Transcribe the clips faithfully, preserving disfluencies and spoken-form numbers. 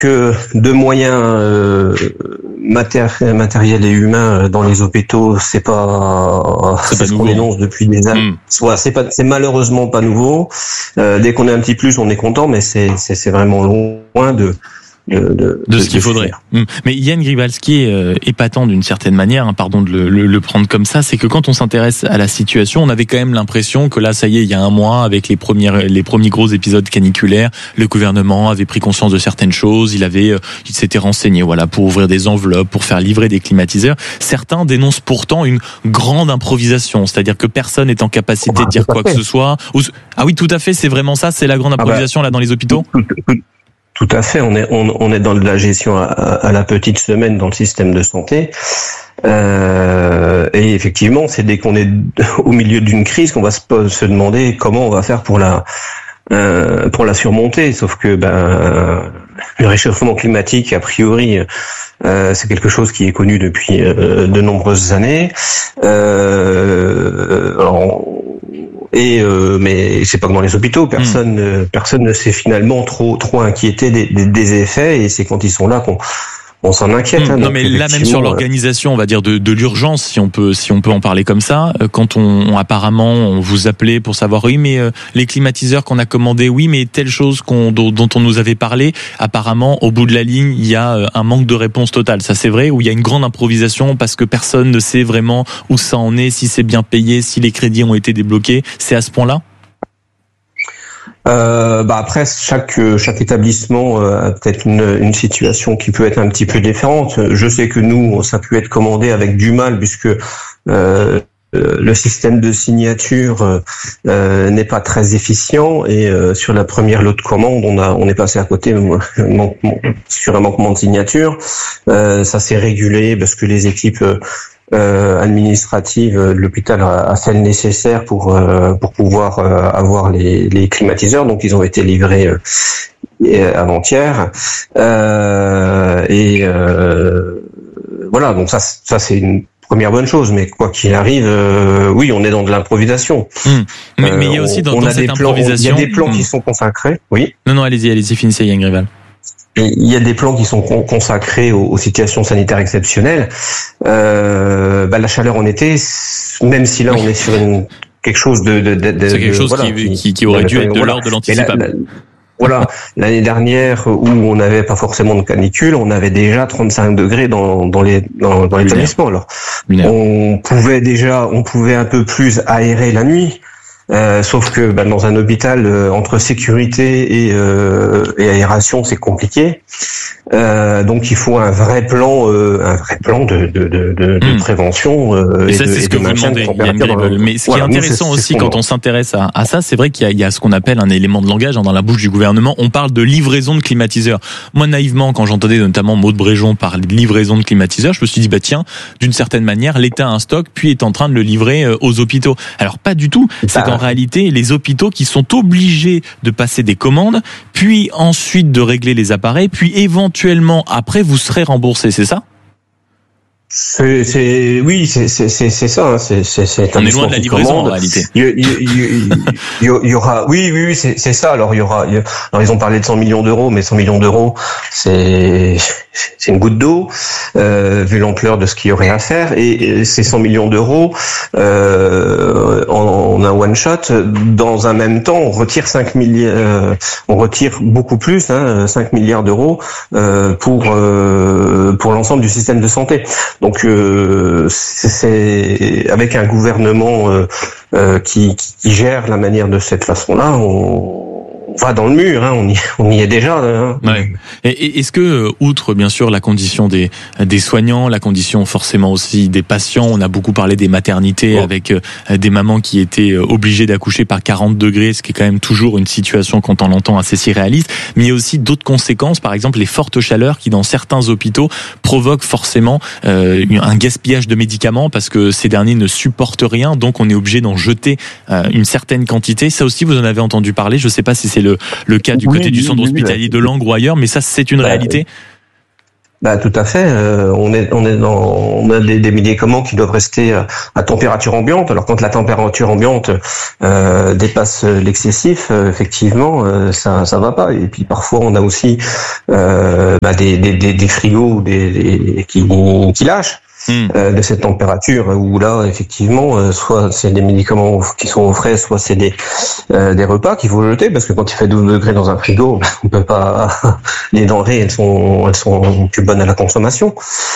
que de moyens euh, matéri- matériels et humains dans les hôpitaux, c'est pas c'est, c'est pas ce nouveau. Qu'on dénonce depuis des années. Mmh. Soit c'est pas c'est malheureusement pas nouveau. Euh, dès qu'on a un petit plus, on est content, mais c'est c'est, c'est vraiment loin de De, de, de ce qu'il faudrait. Faire. Mais Yann Grival, ce qui est euh, épatant d'une certaine manière, hein, pardon de le, le, le prendre comme ça, c'est que quand on s'intéresse à la situation, on avait quand même l'impression que là, ça y est, il y a un mois, avec les premiers, les premiers gros épisodes caniculaires, le gouvernement avait pris conscience de certaines choses, il avait, euh, il s'était renseigné, voilà, pour ouvrir des enveloppes, pour faire livrer des climatiseurs. Certains dénoncent pourtant une grande improvisation, c'est-à-dire que personne n'est en capacité ah, de dire quoi fait. que ce soit. Ah oui, tout à fait, c'est vraiment ça, c'est la grande improvisation ah bah, là dans les hôpitaux. Tout, tout, tout. Tout à fait, on est on, on est dans de la gestion à, à la petite semaine dans le système de santé. Euh, et effectivement, c'est dès qu'on est au milieu d'une crise qu'on va se, se demander comment on va faire pour la euh, pour la surmonter. Sauf que ben le réchauffement climatique, a priori, euh, c'est quelque chose qui est connu depuis euh, de nombreuses années. Euh, alors, Et euh, mais c'est pas que dans les hôpitaux, personne, mmh. personne ne s'est finalement trop trop inquiété des, des, des effets, et c'est quand ils sont là qu'on on s'en inquiète. Mmh. Hein, non, mais là même sur l'organisation, on va dire de, de l'urgence, si on peut si on peut en parler comme ça. Quand on, on apparemment on vous appelait pour savoir oui, mais euh, les climatiseurs qu'on a commandés, oui, mais telle chose qu'on dont, dont on nous avait parlé, apparemment au bout de la ligne, il y a un manque de réponse totale. Ça c'est vrai, ou il y a une grande improvisation parce que personne ne sait vraiment où ça en est, si c'est bien payé, si les crédits ont été débloqués. C'est à ce point-là. Euh, bah après chaque chaque établissement euh, a peut-être une, une situation qui peut être un petit peu différente. Je sais que nous ça peut être commandé avec du mal puisque euh, le système de signature euh, n'est pas très efficient, et euh, sur la première lot de commande on a on est passé à côté sur un manquement de signature. Euh, ça s'est régulé parce que les équipes Euh, administrative de l'hôpital a, a fait le nécessaire pour euh, pour pouvoir euh, avoir les, les climatiseurs, donc ils ont été livrés euh, avant-hier euh, et euh, voilà, donc ça ça c'est une première bonne chose, mais quoi qu'il arrive, euh, oui, on est dans de l'improvisation. Mmh. Mais, euh, mais il y a aussi dans, dans cette improvisation, il y a des plans mmh. qui sont consacrés. Oui. Non non, allez-y, allez-y, finissez Yann Grival. Il y a des plans qui sont consacrés aux, aux situations sanitaires exceptionnelles. Euh, bah, la chaleur en été, même si là on est sur une, quelque chose de, de, de, de c'est quelque de, chose voilà, qui, qui, qui aurait dû être de voilà. l'ordre de l'anticipable. La, la, voilà, l'année dernière où on n'avait pas forcément de canicule, on avait déjà trente-cinq degrés dans, dans les dans, dans l'établissement. Alors, on pouvait déjà, on pouvait un peu plus aérer la nuit. Euh, sauf que bah, dans un hôpital, euh, entre sécurité et, euh, et aération, c'est compliqué. Euh, donc il faut un vrai plan, euh, un vrai plan de, de, de, de, de mmh. prévention. Euh, et ça, et de, c'est ce que vous demandez, Yann Grival. Mais ce voilà, qui est intéressant nous, c'est, aussi c'est quand on s'intéresse à, à ça, c'est vrai qu'il y a, il y a ce qu'on appelle un élément de langage hein, dans la bouche du gouvernement. On parle de livraison de climatiseurs. Moi, naïvement, quand j'entendais notamment Maud Bréjon parler de livraison de climatiseurs, je me suis dit bah tiens, d'une certaine manière, l'État a un stock, puis est en train de le livrer aux hôpitaux. Alors pas du tout. C'est bah, qu'en réalité, les hôpitaux qui sont obligés de passer des commandes, puis ensuite de régler les appareils, puis éventuellement après vous serez remboursé, c'est ça ? C'est, c'est, oui, c'est, c'est, c'est, c'est ça. C'est, c'est, c'est On est loin de la livraison en réalité. Il y, il y, il y, il y aura, oui, oui, oui, c'est, c'est ça. Alors il y aura, il y a, alors ils ont parlé de cent millions d'euros, mais cent millions d'euros, c'est, c'est une goutte d'eau euh, vu l'ampleur de ce qu'il y aurait à faire. Et, et ces cent millions d'euros, euh, en, en un one shot, dans un même temps, on retire cinq milliards, euh, on retire beaucoup plus, hein, cinq milliards d'euros euh, pour euh, pour l'ensemble du système de santé. Donc euh, c'est, c'est avec un gouvernement euh, euh, qui, qui gère la manière de cette façon-là, on, on va dans le mur, hein, on, y, on y est déjà. Hein. Ouais. Et est-ce que, outre bien sûr la condition des, des soignants, la condition forcément aussi des patients, on a beaucoup parlé des maternités oh. avec des mamans qui étaient obligées d'accoucher par quarante degrés, ce qui est quand même toujours une situation quand on l'entend assez surréaliste, mais il y a aussi d'autres conséquences, par exemple les fortes chaleurs qui dans certains hôpitaux provoquent forcément euh, un gaspillage de médicaments parce que ces derniers ne supportent rien, donc on est obligé d'en jeter euh, une certaine quantité. Ça aussi vous en avez entendu parler, je ne sais pas si c'est le, le cas du oui, côté du centre oui, hospitalier oui, de Langres ou ailleurs, mais ça c'est une bah, réalité. Bah tout à fait. Euh, on est on est dans on a des, des médicaments qui doivent rester à, à température ambiante. Alors quand la température ambiante euh, dépasse l'excessif, euh, effectivement, euh, ça ça va pas. Et puis parfois on a aussi euh, bah, des, des des des frigos des, des qui qui lâchent. Mmh. Euh, de cette température où là effectivement euh, soit c'est des médicaments qui sont au frais, soit c'est des euh, des repas qu'il faut jeter parce que quand il fait douze degrés dans un frigo, on peut pas les denrées elles sont elles sont plus bonnes à la consommation.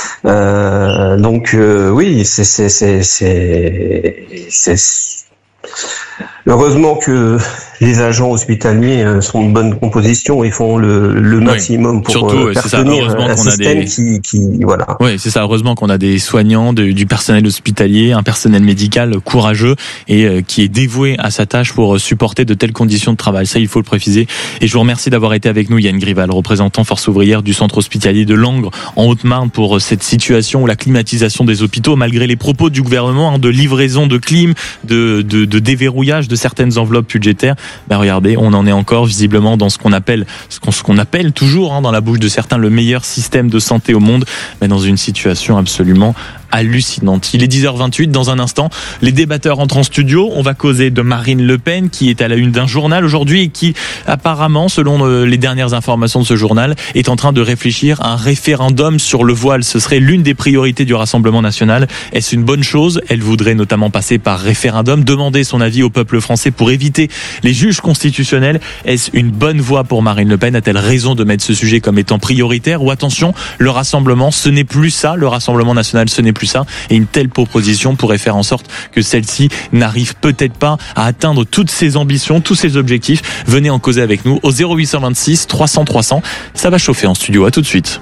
Euh, donc euh, oui, c'est c'est c'est c'est c'est heureusement que les agents hospitaliers sont de bonne composition et font le, le maximum oui, pour surtout, faire c'est tenir ça, un qu'on système a des... qui, qui, voilà. Oui, c'est ça. Heureusement qu'on a des soignants, de, du personnel hospitalier, un personnel médical courageux et euh, qui est dévoué à sa tâche pour supporter de telles conditions de travail. Ça, il faut le préciser. Et je vous remercie d'avoir été avec nous, Yann Grival, représentant Force ouvrière du centre hospitalier de Langres, en Haute-Marne, pour cette situation où la climatisation des hôpitaux, malgré les propos du gouvernement hein, de livraison de clim, de, de, de déverrouillage de certaines enveloppes budgétaires, ben regardez, on en est encore visiblement dans ce qu'on appelle, ce qu'on, ce qu'on appelle toujours hein, dans la bouche de certains le meilleur système de santé au monde, mais dans une situation absolument hallucinante. Il est dix heures vingt-huit, dans un instant, les débatteurs entrent en studio. On va causer de Marine Le Pen, qui est à la une d'un journal aujourd'hui et qui, apparemment, selon les dernières informations de ce journal, est en train de réfléchir à un référendum sur le voile. Ce serait l'une des priorités du Rassemblement national. Est-ce une bonne chose? Elle voudrait notamment passer par référendum, demander son avis au peuple français pour éviter les juges constitutionnels. Est-ce une bonne voie pour Marine Le Pen? A-t-elle raison de mettre ce sujet comme étant prioritaire? Ou attention, le Rassemblement, ce n'est plus ça. Le Rassemblement national, ce n'est plus ça. Et une telle proposition pourrait faire en sorte que celle-ci n'arrive peut-être pas à atteindre toutes ses ambitions, tous ses objectifs. Venez en causer avec nous au zéro huit cent vingt-six trois cents trois cents. Ça va chauffer en studio. À tout de suite.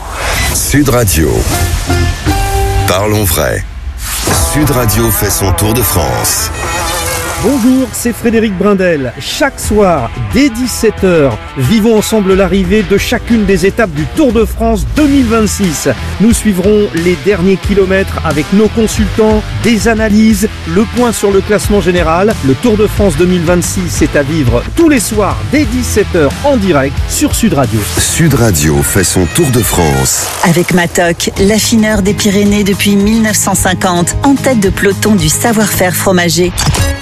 Sud Radio. Parlons vrai. Sud Radio fait son tour de France. Bonjour, c'est Frédéric Brindel. Chaque soir, dès dix-sept heures, vivons ensemble l'arrivée de chacune des étapes du Tour de France deux mille vingt-six. Nous suivrons les derniers kilomètres avec nos consultants, des analyses, le point sur le classement général. Le Tour de France deux mille vingt-six est à vivre tous les soirs dès dix-sept heures en direct sur Sud Radio. Sud Radio fait son Tour de France. Avec Matok, l'affineur des Pyrénées depuis mille neuf cent cinquante, en tête de peloton du savoir-faire fromager.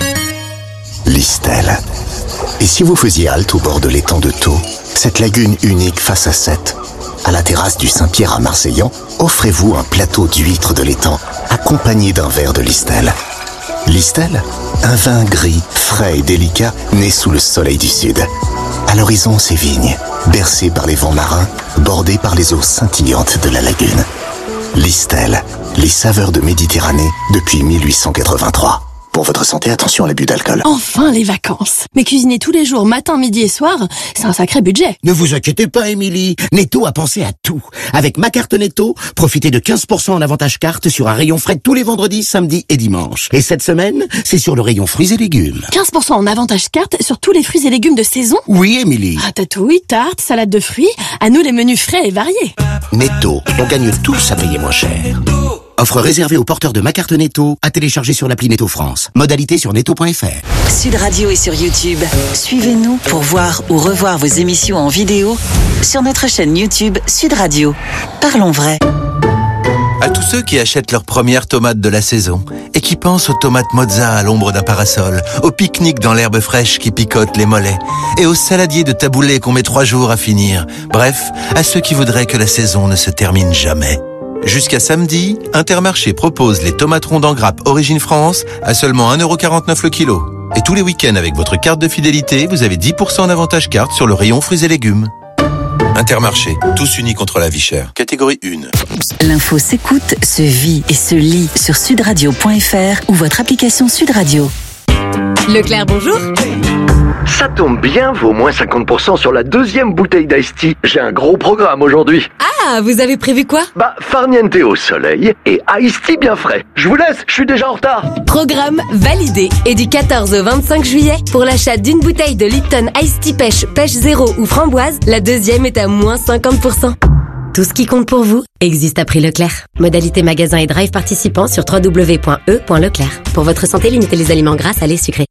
Listel. Et si vous faisiez halte au bord de l'étang de Thau, cette lagune unique face à Sète, à la terrasse du Saint-Pierre à Marseillan, offrez-vous un plateau d'huîtres de l'étang, accompagné d'un verre de Listel. Listel, un vin gris, frais et délicat, né sous le soleil du sud. À l'horizon, ces vignes, bercées par les vents marins, bordées par les eaux scintillantes de la lagune. Listel, les saveurs de Méditerranée depuis mille huit cent quatre-vingt-trois. Pour votre santé, attention à l'abus d'alcool. Enfin les vacances. Mais cuisiner tous les jours, matin, midi et soir, c'est un sacré budget. Ne vous inquiétez pas, Émilie. Netto a pensé à tout. Avec ma carte Netto, profitez de quinze pour cent en avantage carte sur un rayon frais tous les vendredis, samedis et dimanches. Et cette semaine, c'est sur le rayon fruits et légumes. quinze pour cent en avantage carte sur tous les fruits et légumes de saison? Oui, Émilie. Ratatouille, tarte, salade de fruits, à nous les menus frais et variés. Netto, on gagne tous à payer moins cher. Offre réservée aux porteurs de ma carte Netto, à télécharger sur l'appli Netto France. Modalité sur netto point f r. Sud Radio est sur YouTube. Suivez-nous pour voir ou revoir vos émissions en vidéo sur notre chaîne YouTube Sud Radio. Parlons vrai. À tous ceux qui achètent leurs premières tomates de la saison et qui pensent aux tomates mozza à l'ombre d'un parasol, au pique-nique dans l'herbe fraîche qui picote les mollets et aux saladiers de taboulé qu'on met trois jours à finir. Bref, à ceux qui voudraient que la saison ne se termine jamais. Jusqu'à samedi, Intermarché propose les tomates rondes en grappe Origine France à seulement un euro quarante-neuf le kilo. Et tous les week-ends avec votre carte de fidélité, vous avez dix pour cent d'avantage carte sur le rayon fruits et légumes. Intermarché, tous unis contre la vie chère. Catégorie un. L'info s'écoute, se vit et se lit sur sudradio point f r ou votre application Sud Radio. Leclerc, bonjour. Ça tombe bien, vaut moins cinquante pour cent sur la deuxième bouteille d'Ice Tea. J'ai un gros programme aujourd'hui. Ah, vous avez prévu quoi? Bah, farniente au soleil et Ice Tea bien frais. Je vous laisse, je suis déjà en retard. Programme validé. Et du quatorze au vingt-cinq juillet, pour l'achat d'une bouteille de Lipton Ice Tea Pêche, Pêche Zéro ou Framboise, la deuxième est à moins cinquante pour cent. Tout ce qui compte pour vous existe à prix Leclerc. Modalité magasin et drive participants sur w w w point e point leclerc. Pour votre santé, limitez les aliments gras, salés, sucrés.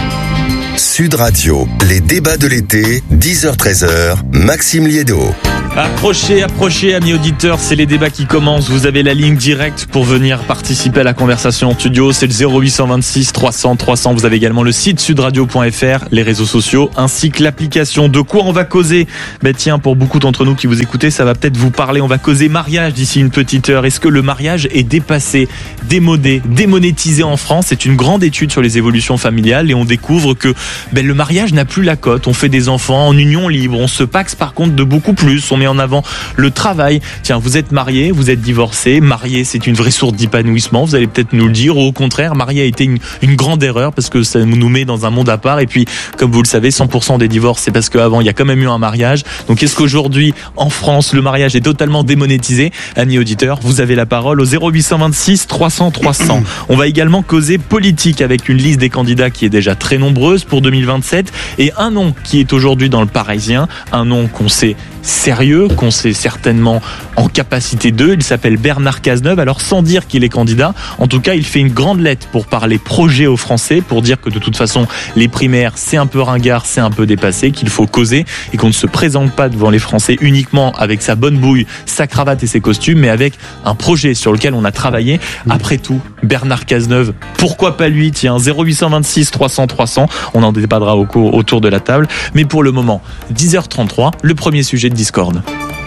Sud Radio, les débats de l'été, dix heures treize heures, Maxime Liédo. Approchez, approchez, amis auditeurs, c'est les débats qui commencent. Vous avez la ligne directe pour venir participer à la conversation en studio. C'est le zéro huit cent vingt-six trois cents trois cents. Vous avez également le site sudradio point f r, les réseaux sociaux, ainsi que l'application. De quoi on va causer? Ben tiens, pour beaucoup d'entre nous qui vous écoutez, ça va peut-être vous parler. On va causer mariage d'ici une petite heure. Est-ce que le mariage est dépassé, démodé, démonétisé en France? C'est une grande étude sur les évolutions familiales et on découvre que ben, le mariage n'a plus la cote. On fait des enfants en union libre. On se paxe par contre de beaucoup plus. On met en avant le travail. Tiens, vous êtes marié, vous êtes divorcé. Marié, c'est une vraie source d'épanouissement. Vous allez peut-être nous le dire. Ou au contraire, marié a été une, une grande erreur parce que ça nous met dans un monde à part. Et puis, comme vous le savez, cent pour cent des divorces, c'est parce qu'avant, il y a quand même eu un mariage. Donc, est-ce qu'aujourd'hui, en France, le mariage est totalement démonétisé? Amis auditeurs, vous avez la parole au zéro huit cent vingt-six trois cents trois cents. On va également causer politique avec une liste des candidats qui est déjà très nombreuse pour deux mille vingt-sept et un nom qui est aujourd'hui dans le Parisien, un nom qu'on sait sérieux, qu'on sait certainement en capacité d'eux. Il s'appelle Bernard Cazeneuve. Alors sans dire qu'il est candidat, en tout cas il fait une grande lettre pour parler projet aux Français, pour dire que de toute façon les primaires c'est un peu ringard, c'est un peu dépassé, qu'il faut causer et qu'on ne se présente pas devant les Français uniquement avec sa bonne bouille, sa cravate et ses costumes, mais avec un projet sur lequel on a travaillé. Après tout, Bernard Cazeneuve, pourquoi pas lui? Tiens, zéro huit cent vingt-six trois cents trois cents, on en débattra au cours, autour de la table. Mais pour le moment, dix heures trente-trois, le premier sujet de Discord.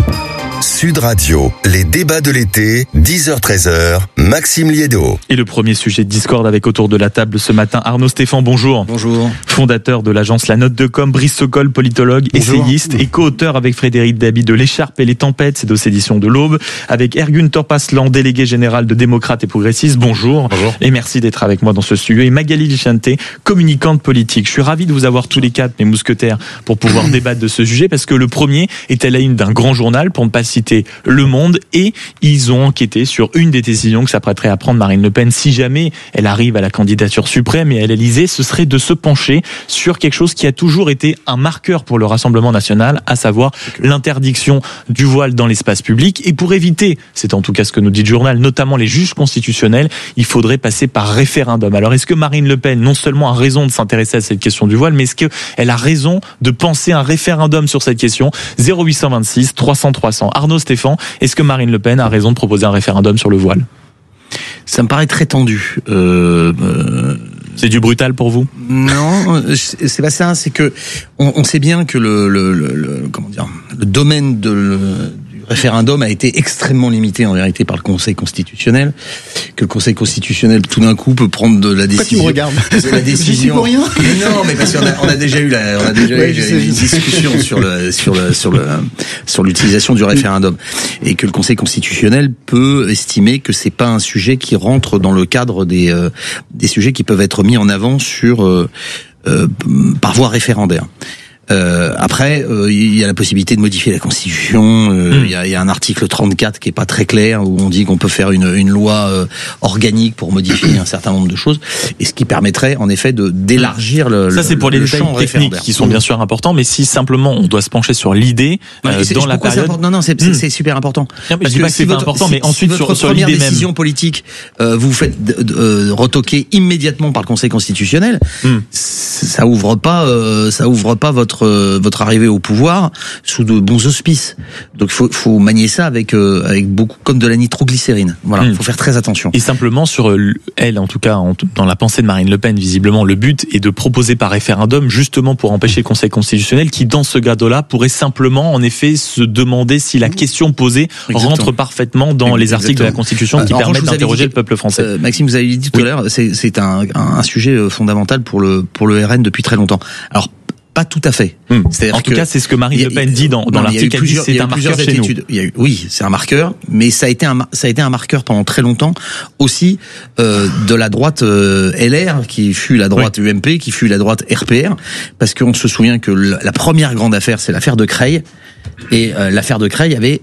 Sud Radio, les débats de l'été, dix heures treize heures, Maxime Liédo. Et le premier sujet de Discord avec autour de la table ce matin, Arnaud Stéphane, bonjour. Bonjour. Fondateur de l'agence La Note de Com, Brice Sokol, politologue, bonjour. Essayiste et co-auteur avec Frédéric Dabi de L'écharpe et les tempêtes, c'est aux éditions de l'Aube, avec Ergun Torpaslan, délégué général de Démocrates et Progressistes, bonjour. Bonjour. Et merci d'être avec moi dans ce studio. Et Magali Lichante, communicante politique. Je suis ravi de vous avoir tous les quatre, mes mousquetaires, pour pouvoir débattre de ce sujet, parce que le premier est à la une d'un grand journal, pour ne pas citer Le Monde, et ils ont enquêté sur une des décisions que s'apprêterait à prendre Marine Le Pen si jamais elle arrive à la candidature suprême et à l'Élysée, ce serait de se pencher sur quelque chose qui a toujours été un marqueur pour le Rassemblement national, à savoir l'interdiction du voile dans l'espace public. Et pour éviter, c'est en tout cas ce que nous dit le journal, notamment les juges constitutionnels, il faudrait passer par référendum. Alors est-ce que Marine Le Pen non seulement a raison de s'intéresser à cette question du voile, mais est-ce qu'elle a raison de penser un référendum sur cette question? Zéro huit cent vingt-six trois cents trois cents. Arnaud Stéphane, est-ce que Marine Le Pen a raison de proposer un référendum sur le voile? Ça me paraît très tendu. Euh, euh... C'est du brutal pour vous? Non, c'est pas ça. C'est que on, on sait bien que le, le, le, le comment dire, le domaine de le, du référendum a été extrêmement limité en vérité par le Conseil constitutionnel. Que le Conseil constitutionnel tout d'un coup peut prendre de la décision. Pourquoi tu me regardes? La décision. J'y suis pour rien. Mais non, mais parce qu'on a, on a déjà eu la, on a déjà ouais, eu une discussion sur le, sur le, sur le, sur l'utilisation du référendum, et que le Conseil constitutionnel peut estimer que c'est pas un sujet qui rentre dans le cadre des, euh, des sujets qui peuvent être mis en avant sur euh, euh, par voie référendaire. Euh, après, euh, il y a la possibilité de modifier la Constitution. Euh, mmh. Il y a, il y a un article trente-quatre qui est pas très clair où on dit qu'on peut faire une, une loi euh, organique pour modifier un certain nombre de choses, et ce qui permettrait en effet de d'élargir le. Ça, c'est pour les détails techniques qui sont bien sûr importants, mais si simplement on doit se pencher sur l'idée euh, dans la période. Non, non, c'est, mmh. c'est super important. Non, parce je dis pas que c'est pas important, si, mais ensuite si sur, votre sur première l'idée décision même. politique, euh, vous faites euh, retoquer immédiatement par le Conseil constitutionnel, mmh. ça ouvre pas, euh, ça ouvre pas votre votre arrivée au pouvoir sous de bons auspices. Donc il faut, faut manier ça avec euh, avec beaucoup comme de la nitroglycérine. Voilà, il mmh. faut faire très attention. Et simplement sur elle, en tout cas en, dans la pensée de Marine Le Pen, visiblement le but est de proposer par référendum justement pour empêcher le Conseil constitutionnel qui, dans ce cadre-là, pourrait simplement en effet se demander si la question posée Exactement. rentre parfaitement dans Exactement. les articles de la Constitution qui Alors, permettent d'interroger dit, le peuple français. Euh, Maxime, vous avez dit tout oui. à l'heure, c'est, c'est un, un, un sujet fondamental pour le pour le R N depuis très longtemps. Alors pas tout à fait. Hum. En tout cas, c'est ce que Marine Le Pen dit dans, dans non, l'article. Elle dit c'est un marqueur chez nous. Il y a eu, oui, c'est un marqueur, mais ça a été un ça a été un marqueur pendant très longtemps aussi euh, de la droite euh, L R qui fut la droite oui. U M P, qui fut la droite R P R, parce qu'on se souvient que la première grande affaire, c'est l'affaire de Creil, et euh, l'affaire de Creil avait très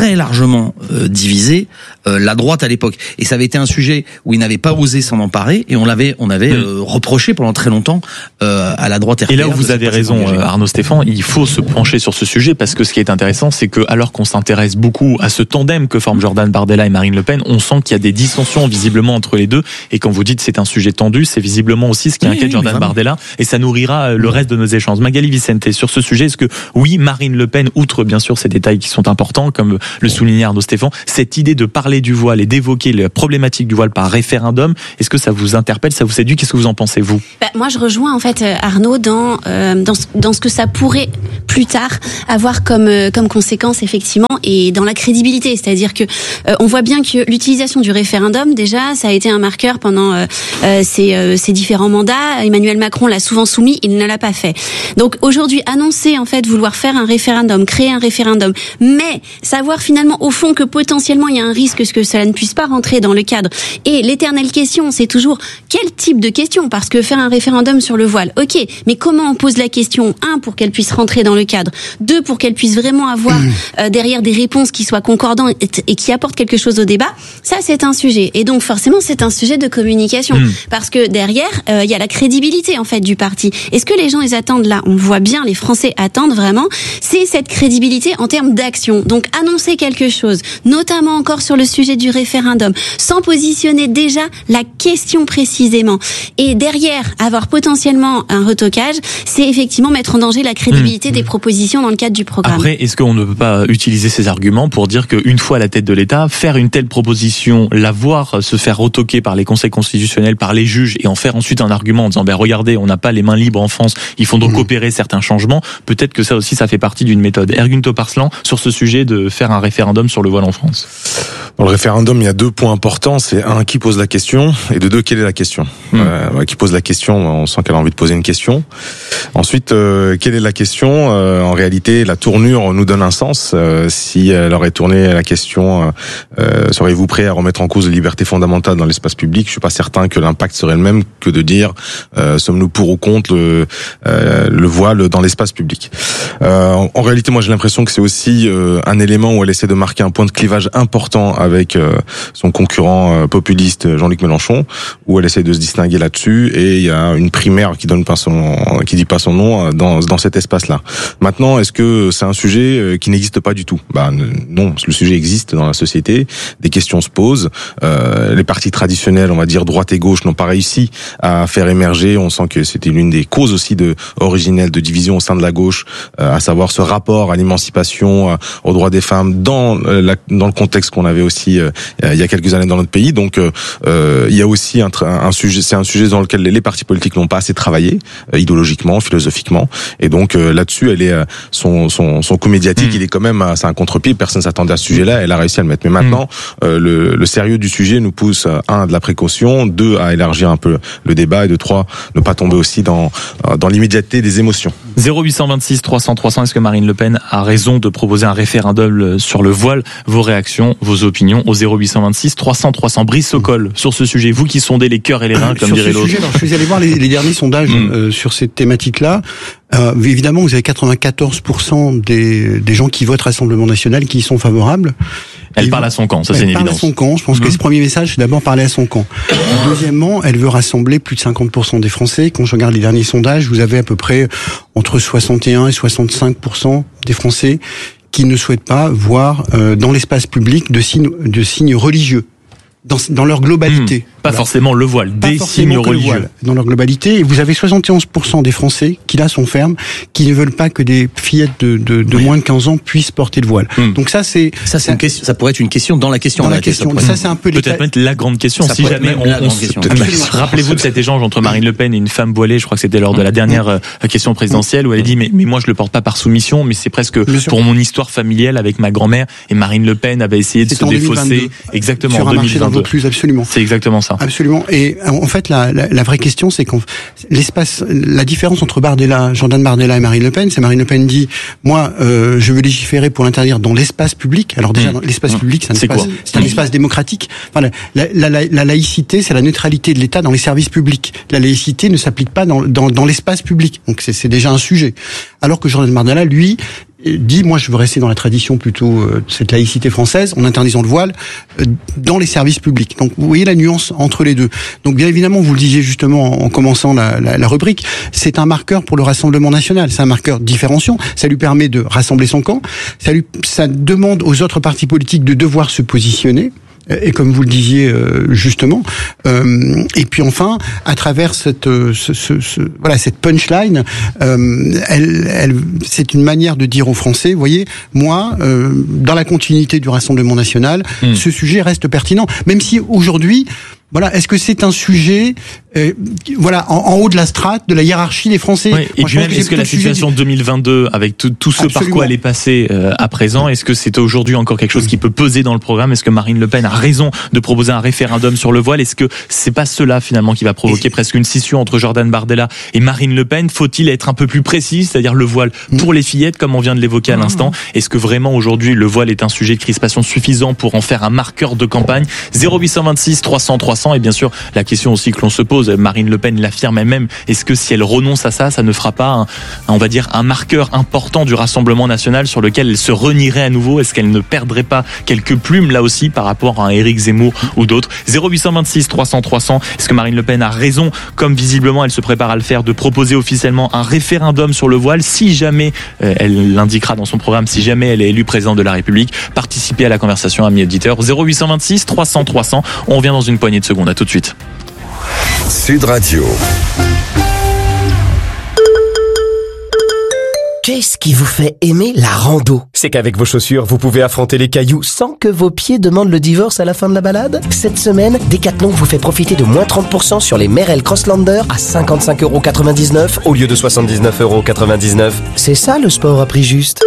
très largement euh, divisé euh, la droite à l'époque. Et ça avait été un sujet où il n'avait pas osé s'en emparer, et on l'avait, on avait euh, reproché pendant très longtemps euh, à la droite R P R. Et là où vous avez raison, Arnaud Stéphan, il faut se pencher sur ce sujet, parce que ce qui est intéressant, c'est que alors qu'on s'intéresse beaucoup à ce tandem que forment Jordan Bardella et Marine Le Pen, on sent qu'il y a des dissensions visiblement entre les deux. Et quand vous dites c'est un sujet tendu, c'est visiblement aussi ce qui oui, inquiète oui, Jordan Bardella, et ça nourrira le reste de nos échanges. Magali Vicente, sur ce sujet, est-ce que oui, Marine Le Pen, outre bien sûr ces détails qui sont importants, comme le soulignait Arnaud Stéphan, cette idée de parler du voile et d'évoquer la problématique du voile par référendum, est-ce que ça vous interpelle, ça vous séduit? Qu'est-ce que vous en pensez, vous? Bah, moi, je rejoins en fait Arnaud dans euh, dans, dans ce que ça pourrait plus tard avoir comme euh, comme conséquence effectivement, et dans la crédibilité, c'est-à-dire que euh, on voit bien que l'utilisation du référendum, déjà, ça a été un marqueur pendant euh, euh, ces, euh, ces différents mandats. Emmanuel Macron l'a souvent soumis, il ne l'a pas fait. Donc aujourd'hui, annoncer en fait vouloir faire un référendum, créer un référendum, mais savoir finalement au fond que potentiellement il y a un risque que cela ne puisse pas rentrer dans le cadre. Et l'éternelle question, c'est toujours quel type de question? Parce que faire un référendum sur le voile, ok, mais comment on pose la question? Un, pour qu'elle puisse rentrer dans le cadre. Deux, pour qu'elle puisse vraiment avoir mmh. euh, derrière des réponses qui soient concordantes et, et qui apportent quelque chose au débat. Ça, c'est un sujet. Et donc forcément, c'est un sujet de communication, mmh. parce que derrière, il euh, y a la crédibilité en fait du parti. Et ce que les gens ils attendent là, on le voit bien, les Français attendent vraiment, c'est cette crédibilité en termes d'action. Donc annoncer quelque chose, notamment encore sur le sujet du référendum, sans positionner déjà la question précisément. Et derrière, avoir potentiellement un retocage, c'est effectivement mettre en danger la crédibilité mmh. des propositions dans le cadre du programme. Après, est-ce qu'on ne peut pas utiliser ces arguments pour dire qu'une fois à la tête de l'État, faire une telle proposition, la voir se faire retoquer par les conseils constitutionnels, par les juges, et en faire ensuite un argument en disant ben regardez, on n'a pas les mains libres en France, il faut donc mmh. opérer certains changements. Peut-être que ça aussi, ça fait partie d'une méthode. Ergun Toparslan, sur ce sujet de faire un référendum sur le voile en France. Dans le référendum, il y a deux points importants. C'est un, qui pose la question, et de deux, quelle est la question. Mmh. euh, Qui pose la question, on sent qu'elle a envie de poser une question. Ensuite, euh, quelle est la question euh, En réalité, la tournure nous donne un sens. Euh, si elle aurait tourné la question, euh, seriez-vous prêt à remettre en cause les libertés fondamentales dans l'espace public? Je suis pas certain que l'impact serait le même que de dire euh, sommes-nous pour ou contre le, euh, le voile dans l'espace public. Euh, en, en réalité, moi, j'ai l'impression que c'est aussi euh, un élément où elle essaie de marquer un point de clivage important avec euh, son concurrent euh, populiste Jean-Luc Mélenchon, où elle essaie de se distinguer là-dessus, et il y a une primaire qui donne pas son, qui dit pas son nom dans dans cet espace-là. Maintenant, est-ce que c'est un sujet qui n'existe pas du tout? Bah non, le sujet existe dans la société. Des questions se posent. Euh, les partis traditionnels, on va dire droite et gauche, n'ont pas réussi à faire émerger. On sent que c'était l'une des causes aussi de originelles de division au sein de la gauche, euh, à savoir ce rapport à l'émancipation, euh, aux droits des femmes dans euh, la, dans le contexte qu'on avait aussi euh, il y a quelques années dans notre pays. Donc euh, il y a aussi un, un sujet, c'est un sujet dans lequel les partis politiques n'ont pas assez travaillé euh, idéologiquement, philosophiquement, et donc euh, là-dessus, elle est euh, son son son coup médiatique, mmh. il est quand même, c'est un contre-pied. Personne s'attendait à ce sujet-là. Elle a réussi à le mettre. Mais maintenant, mmh. euh, le, le sérieux du sujet nous pousse un, de la précaution, deux, à élargir un peu le débat, et de trois, ne pas tomber aussi dans dans l'immédiateté des émotions. zéro huit cent vingt-six trois cents trois cents. Est-ce que Marine Le Pen a raison de proposer un référendum sur le voile? Vos réactions, vos opinions au zéro huit cent vingt-six trois cents trois cents. Brice Sokol, mmh. sur ce sujet, vous qui sondez les cœurs et les reins, comme sur dirait ce l'autre. Sujet, alors, je suis allé voir les, les derniers sondages mmh. euh, sur cette thématique-là. Euh, évidemment, vous avez quatre-vingt-quatorze pour cent des, des gens qui votent Rassemblement National qui y sont favorables. Elle parle à son camp, ça c'est une évidence. Elle parle à son camp. Je pense mmh. que ce premier message, c'est d'abord parler à son camp. Deuxièmement, elle veut rassembler plus de cinquante pour cent des Français. Quand je regarde les derniers sondages, vous avez à peu près entre soixante et un et soixante-cinq pour cent des Français qui ne souhaitent pas voir euh, dans l'espace public de signes, de signes religieux. Dans, dans leur globalité. Mmh, pas voilà. forcément le voile, pas des signes religieux. Voile, dans leur globalité. Et vous avez soixante et onze pour cent des Français qui là sont fermes, qui ne veulent pas que des fillettes de, de, de oui. moins de quinze ans puissent porter le voile. Mmh. Donc ça c'est ça c'est une question, ça pourrait être une question dans la question. Dans la question. Ça, ça c'est un peu peut-être même la grande question. Ça si jamais on, on question. Rappelez-vous de cet échange entre Marine Le Pen et une femme voilée. Je crois que c'était lors de la dernière mmh. question présidentielle où elle a dit mais mais moi je le porte pas par soumission, mais c'est presque pour mon histoire familiale avec ma grand-mère. Et Marine Le Pen avait essayé de se défausser exactement en deux mille vingt-deux. Plus absolument. C'est exactement ça. Absolument. Et en fait, la, la, la vraie question, c'est qu'on l'espace, la différence entre Bardella, Jordan Bardella et Marine Le Pen, c'est Marine Le Pen dit, moi, euh, je veux légiférer pour l'interdire dans l'espace public. Alors déjà, mmh. l'espace mmh. public, c'est un, espace, c'est un espace démocratique. Enfin, la, la, la, la laïcité, c'est la neutralité de l'État dans les services publics. La laïcité ne s'applique pas dans, dans, dans l'espace public. Donc c'est, c'est déjà un sujet. Alors que Jordan Bardella, lui, dit, moi, je veux rester dans la tradition plutôt euh, de cette laïcité française, en interdisant le voile euh, dans les services publics. Donc, vous voyez la nuance entre les deux. Donc, bien évidemment, vous le disiez justement en, en commençant la, la, la rubrique, c'est un marqueur pour le Rassemblement national. C'est un marqueur différenciant. Ça lui permet de rassembler son camp. Ça lui, ça demande aux autres partis politiques de devoir se positionner. Et comme vous le disiez euh, justement, euh, et puis enfin, à travers cette, ce, ce, ce, voilà, cette punchline, euh, elle, elle, c'est une manière de dire aux Français, vous voyez, moi, euh, dans la continuité du Rassemblement national, mmh. ce sujet reste pertinent, même si aujourd'hui, voilà, est-ce que c'est un sujet, euh, voilà, en, en haut de la strate, de la hiérarchie des Français? Oui, et puis même, est-ce que la situation de deux mille vingt-deux, avec tout, tout ce par quoi elle est passée euh, à présent, est-ce que c'est aujourd'hui encore quelque chose qui peut peser dans le programme? Est-ce que Marine Le Pen a raison de proposer un référendum sur le voile? Est-ce que c'est pas cela finalement qui va provoquer presque une scission entre Jordan Bardella et Marine Le Pen? Faut-il être un peu plus précis, c'est-à-dire le voile pour les fillettes, comme on vient de l'évoquer à l'instant? Est-ce que vraiment aujourd'hui le voile est un sujet de crispation suffisant pour en faire un marqueur de campagne? Zéro huit cent vingt-six trois cents trois cents. Et bien sûr la question aussi que l'on se pose, Marine Le Pen l'affirme elle-même, est-ce que si elle renonce à ça, ça ne fera pas un, on va dire un marqueur important du Rassemblement national sur lequel elle se renierait à nouveau? Est-ce qu'elle ne perdrait pas quelques plumes là aussi par rapport à un Éric Zemmour ou d'autres? Zéro huit cent vingt-six trois cents trois cents. Est-ce que Marine Le Pen a raison, comme visiblement elle se prépare à le faire, de proposer officiellement un référendum sur le voile si jamais euh, elle l'indiquera dans son programme, si jamais elle est élue présidente de la République? Participez à la conversation, amis auditeurs. Zéro huit cent vingt-six trois cents trois cents. On revient dans une poignée de secondes. À tout de suite. Sud Radio. Qu'est-ce qui vous fait aimer la rando? C'est qu'avec vos chaussures, vous pouvez affronter les cailloux sans que vos pieds demandent le divorce à la fin de la balade. Cette semaine, Decathlon vous fait profiter de moins trente pour cent sur les Merrell Crosslander à cinquante-cinq euros quatre-vingt-dix-neuf au lieu de soixante-dix-neuf euros quatre-vingt-dix-neuf. C'est ça le sport à prix juste.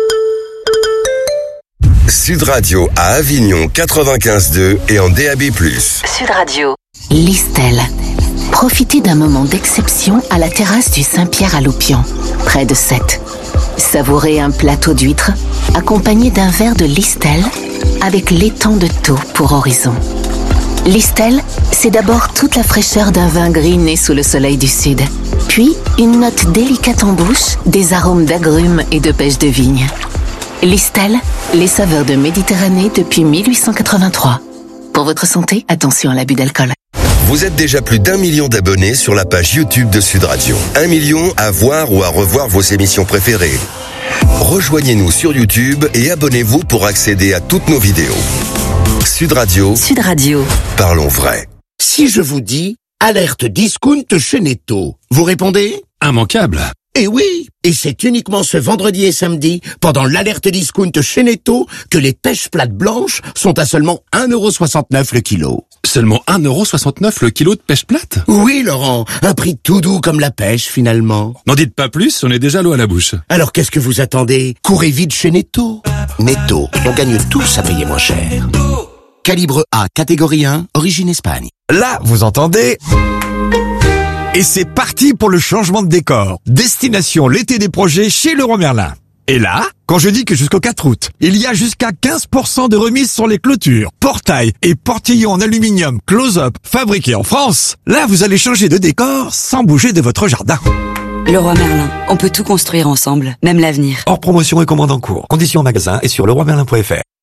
Sud Radio à Avignon quatre-vingt-quinze deux et en D A B plus. Sud Radio. Listel. Profitez d'un moment d'exception à la terrasse du Saint-Pierre à Loupian, près de Sète. Savourez un plateau d'huîtres accompagné d'un verre de Listel avec l'étang de Thau pour horizon. Listel, c'est d'abord toute la fraîcheur d'un vin gris né sous le soleil du sud. Puis, une note délicate en bouche, des arômes d'agrumes et de pêche de vigne. Listel, les saveurs de Méditerranée depuis mille huit cent quatre-vingt-trois. Pour votre santé, attention à l'abus d'alcool. Vous êtes déjà plus d'un million d'abonnés sur la page YouTube de Sud Radio. Un million à voir ou à revoir vos émissions préférées. Rejoignez-nous sur YouTube et abonnez-vous pour accéder à toutes nos vidéos. Sud Radio. Sud Radio. Parlons vrai. Si je vous dis alerte discount chez Netto, vous répondez? Immanquable. Eh oui, et c'est uniquement ce vendredi et samedi, pendant l'alerte discount chez Netto, que les pêches plates blanches sont à seulement un euro soixante-neuf le kilo. Seulement un euro soixante-neuf le kilo de pêche plate? Oui, Laurent, un prix tout doux comme la pêche, finalement. N'en dites pas plus, on est déjà l'eau à la bouche. Alors qu'est-ce que vous attendez? Courez vite chez Netto. Netto, on gagne tous à payer moins cher. Calibre A, catégorie un, origine Espagne. Là, vous entendez? Et c'est parti pour le changement de décor. Destination l'été des projets chez Leroy Merlin. Et là, quand je dis que jusqu'au quatre août, il y a jusqu'à quinze pour cent de remise sur les clôtures, portails et portillons en aluminium close-up fabriqués en France, là vous allez changer de décor sans bouger de votre jardin. Leroy Merlin, on peut tout construire ensemble, même l'avenir. Hors promotion et commande en cours. Conditions en magasin et sur leroy merlin point f r.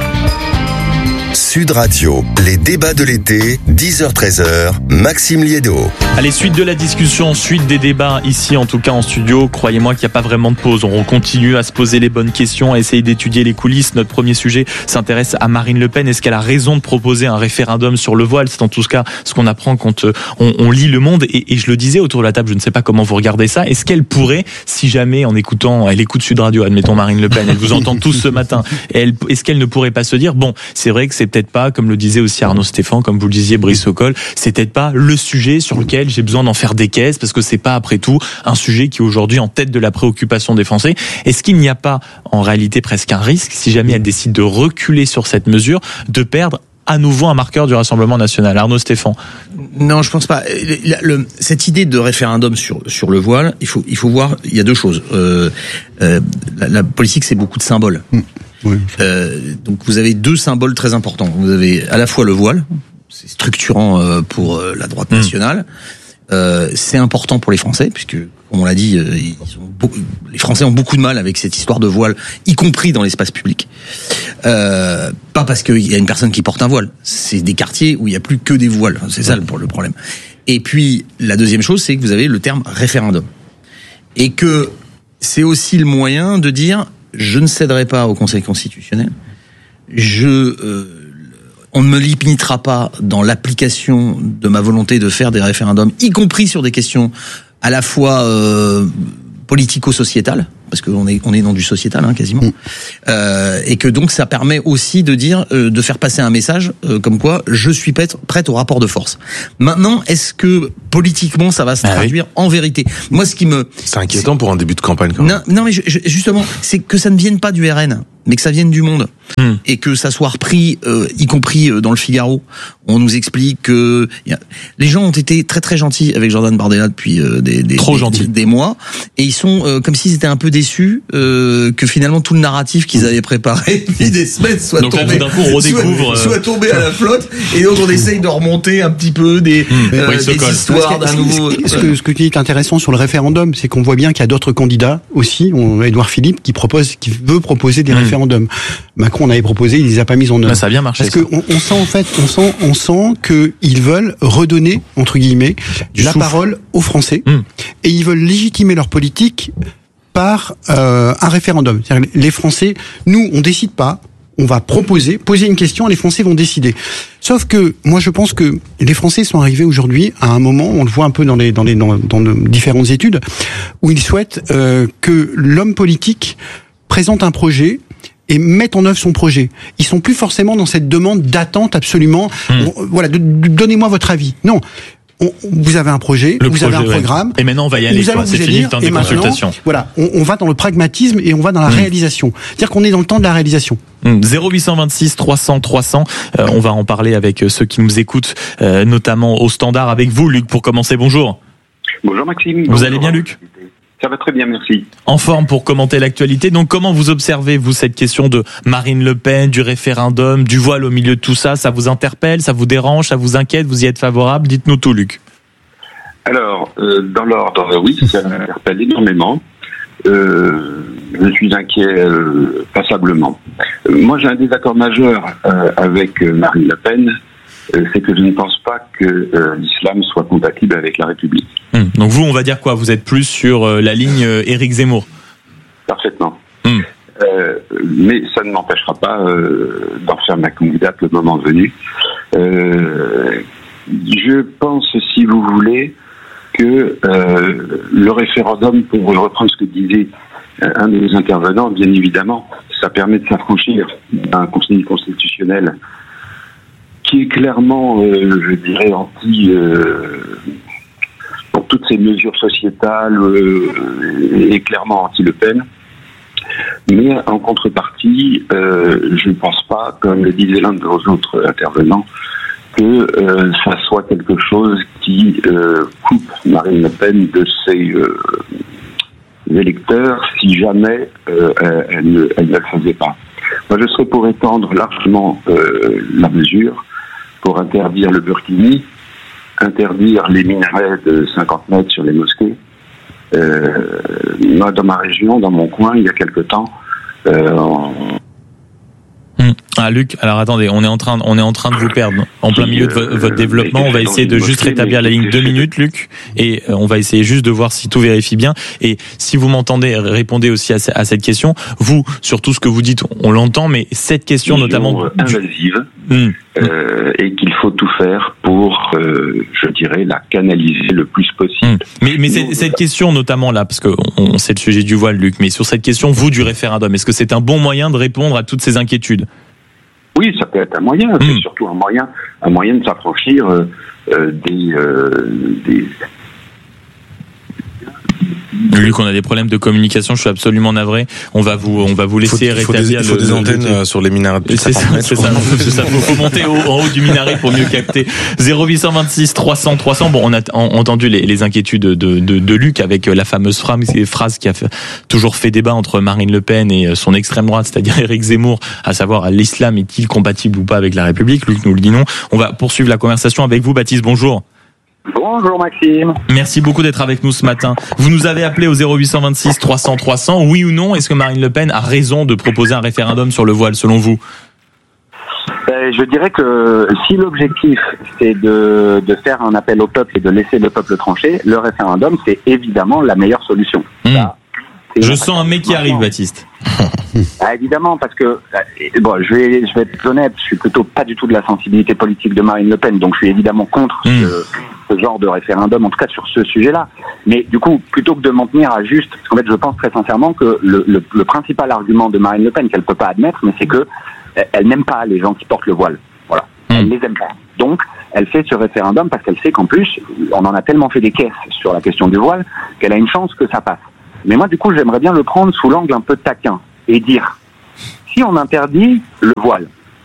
Sud Radio, les débats de l'été, dix heures treize heures, Maxime Liédo. Allez, suite de la discussion, suite des débats ici, en tout cas en studio. Croyez-moi qu'il n'y a pas vraiment de pause. On continue à se poser les bonnes questions, à essayer d'étudier les coulisses. Notre premier sujet s'intéresse à Marine Le Pen. Est-ce qu'elle a raison de proposer un référendum sur le voile? C'est en tout cas ce qu'on apprend quand on, on lit Le Monde. Et, et je le disais autour de la table, je ne sais pas comment vous regardez ça. Est-ce qu'elle pourrait, si jamais en écoutant, elle écoute Sud Radio, admettons Marine Le Pen, elle vous entend tous ce matin, elle, est-ce qu'elle ne pourrait pas se dire, bon, c'est vrai que c'est peut-être pas, comme le disait aussi Arnaud Stéphane, comme vous le disiez Brice Sokol, c'est peut-être pas le sujet sur lequel j'ai besoin d'en faire des caisses, parce que c'est pas après tout un sujet qui est aujourd'hui en tête de la préoccupation des Français. Est-ce qu'il n'y a pas en réalité presque un risque, si jamais elle décide de reculer sur cette mesure, de perdre à nouveau un marqueur du Rassemblement national? Arnaud Stéphane. Non, je pense pas. Le, le, cette idée de référendum sur sur le voile, il faut il faut voir, il y a deux choses. Euh, euh, la, la politique, c'est beaucoup de symboles. Mmh. Oui. Euh, donc vous avez deux symboles très importants. Vous avez à la fois le voile, c'est structurant pour la droite nationale. Mmh. Euh, c'est important pour les Français puisque comme on l'a dit, ils ont beaucoup, les Français ont beaucoup de mal avec cette histoire de voile, y compris dans l'espace public. Euh, pas parce qu'il y a une personne qui porte un voile, c'est des quartiers où il y a plus que des voiles, c'est ça le, le problème. Et puis la deuxième chose, c'est que vous avez le terme référendum, et que c'est aussi le moyen de dire je ne céderai pas au Conseil constitutionnel, je euh, on ne me limitera pas dans l'application de ma volonté de faire des référendums, y compris sur des questions à la fois euh, politico-sociétales, parce qu'on est on est dans du sociétal hein, quasiment, mmh. euh, et que donc ça permet aussi de dire, euh, de faire passer un message euh, comme quoi je suis prête, prête au rapport de force. Maintenant, est-ce que politiquement ça va se ah traduire oui. en vérité? Moi, ce qui me c'est inquiétant c'est... pour un début de campagne. Quand même. Non, non, mais je, je, justement, c'est que ça ne vienne pas du R N, mais que ça vienne du monde, mmh. et que ça soit repris, euh, y compris dans le Figaro. On nous explique que y a... les gens ont été très très gentils avec Jordan Bardella depuis euh, des, des, Trop des, gentils. des, des mois, et ils sont euh, comme s'ils étaient un peu déçus euh, que finalement tout le narratif qu'ils avaient préparé depuis des semaines soit donc tombé, là, tout d'un coup, on redécouvre, soit, soit tombé à la flotte, et donc on essaye de remonter un petit peu des, mmh. euh, oui, des histoires d'un nouveau. Ce que, ce que tu dis est intéressant sur le référendum, c'est qu'on voit bien qu'il y a d'autres candidats aussi, on, Édouard Philippe qui propose, qui veut proposer des mmh. référendums. Macron en avait proposé, il les a pas mis en œuvre. Ben, ça a bien marché. Parce que on, on sent en fait, on sent, on sent que ils veulent redonner entre guillemets du la souffle. parole aux Français, mmh. et ils veulent légitimer leur politique par euh, un référendum. C'est-à-dire les Français, nous, on décide pas. On va proposer, poser une question, et les Français vont décider. Sauf que moi, je pense que les Français sont arrivés aujourd'hui à un moment, on le voit un peu dans les dans les dans, dans différentes études, où ils souhaitent euh, que l'homme politique présente un projet et mette en œuvre son projet. Ils sont plus forcément dans cette demande d'attente absolument. Mmh. On, voilà, de, de, donnez-moi votre avis. Non. On, vous avez un projet, le vous projet, avez un programme. Ouais. Et maintenant, on va y aller. Quoi. C'est fini le temps des consultations. Voilà, on, on va dans le pragmatisme et on va dans la mmh. réalisation. C'est-à-dire qu'on est dans le temps de la réalisation. Mmh. zéro huit cent vingt-six trois cents trois cents. Euh, on va en parler avec ceux qui nous écoutent, euh, notamment au standard avec vous, Luc, pour commencer. Bonjour. Bonjour Maxime. Vous Bonjour. allez bien, Luc? Ça va très bien, merci. En forme pour commenter l'actualité. Donc, comment vous observez, vous, cette question de Marine Le Pen, du référendum, du voile au milieu de tout ça? Ça vous interpelle, ça vous dérange, ça vous inquiète? Vous y êtes favorable? Dites-nous tout, Luc. Alors, euh, dans l'ordre, oui, ça m'interpelle énormément. Euh, je suis inquiet euh, passablement. Euh, moi, j'ai un désaccord majeur euh, avec euh, Marine Le Pen. Euh, c'est que je ne pense pas que euh, l'islam soit compatible avec la République. Hum. Donc vous, on va dire quoi? Vous êtes plus sur euh, la ligne euh, Éric Zemmour? Parfaitement. Hum. Euh, mais ça ne m'empêchera pas euh, d'en faire ma candidate le moment venu. Euh, je pense, si vous voulez, que euh, le référendum, pour reprendre ce que disait un de nos intervenants, bien évidemment, ça permet de s'affranchir d'un conseil constitutionnel qui est clairement, euh, je dirais, anti euh, pour toutes ces mesures sociétales euh, et clairement anti-Le Pen. Mais en contrepartie, euh, je ne pense pas, comme le disait l'un de vos autres intervenants, que euh, ça soit quelque chose qui euh, coupe Marine Le Pen de ses euh, électeurs si jamais euh, elle, ne, elle ne le faisait pas. Moi, je serais pour étendre largement euh, la mesure, pour interdire le burkini, interdire les minarets de cinquante mètres sur les mosquées. Euh, moi, dans ma région, dans mon coin, il y a quelque temps, euh, on... Ah Luc, alors attendez, on est en train, on est en train de vous perdre en plein milieu de vo- votre développement. On va essayer de juste rétablir la ligne deux minutes, Luc, et on va essayer juste de voir si tout vérifie bien. Et si vous m'entendez, répondez aussi à, à cette question. Vous, sur tout ce que vous dites, on l'entend, mais cette question notamment invasive, mmh. euh, et qu'il faut tout faire pour, euh, je dirais, la canaliser le plus possible. Mmh. Mais, mais cette, cette question notamment là, parce que on, c'est le sujet du voile, Luc, mais sur cette question, vous du référendum, est-ce que c'est un bon moyen de répondre à toutes ces inquiétudes? Oui, ça peut être un moyen, mmh. c'est surtout un moyen, un moyen de s'affranchir euh, euh, des, euh, des... Luc, on a des problèmes de communication, je suis absolument navré. On va vous, on va vous laisser il faut, rétablir. Il faut des, il faut le, des antennes le... sur les minarets. C'est ça, c'est ça. C'est ça. Faut, faut monter au, en haut du minaret pour mieux capter. zéro huit cent vingt-six trois cents trois cents. Bon, on a entendu les, les inquiétudes de, de, de Luc avec la fameuse phrase, phrase qui a fait, toujours fait débat entre Marine Le Pen et son extrême droite, c'est-à-dire Éric Zemmour, à savoir l'islam est-il compatible ou pas avec la République. Luc nous le dit non. On va poursuivre la conversation avec vous, Baptiste. Bonjour. Bonjour Maxime. Merci beaucoup d'être avec nous ce matin. Vous nous avez appelé au zéro huit cent vingt-six trois cents trois cents. Oui ou non, est-ce que Marine Le Pen a raison de proposer un référendum sur le voile selon vous ? Euh, je dirais que si l'objectif c'est de, de faire un appel au peuple et de laisser le peuple trancher, le référendum c'est évidemment la meilleure solution. Mmh. Ça, je sens un mec qui arrive, Baptiste. Ah, évidemment, parce que bon, je vais, je vais être honnête, je suis plutôt pas du tout de la sensibilité politique de Marine Le Pen, donc je suis évidemment contre mmh. ce, ce genre de référendum, en tout cas sur ce sujet-là. Mais du coup, plutôt que de m'en tenir à juste, parce qu'en fait, je pense très sincèrement que le, le, le principal argument de Marine Le Pen qu'elle peut pas admettre, mais c'est que elle n'aime pas les gens qui portent le voile. Voilà, mmh. elle les aime pas. Donc, elle fait ce référendum parce qu'elle sait qu'en plus, on en a tellement fait des caisses sur la question du voile qu'elle a une chance que ça passe. Mais moi, du coup, j'aimerais bien le prendre sous l'angle un peu taquin et dire, si on interdit le voile,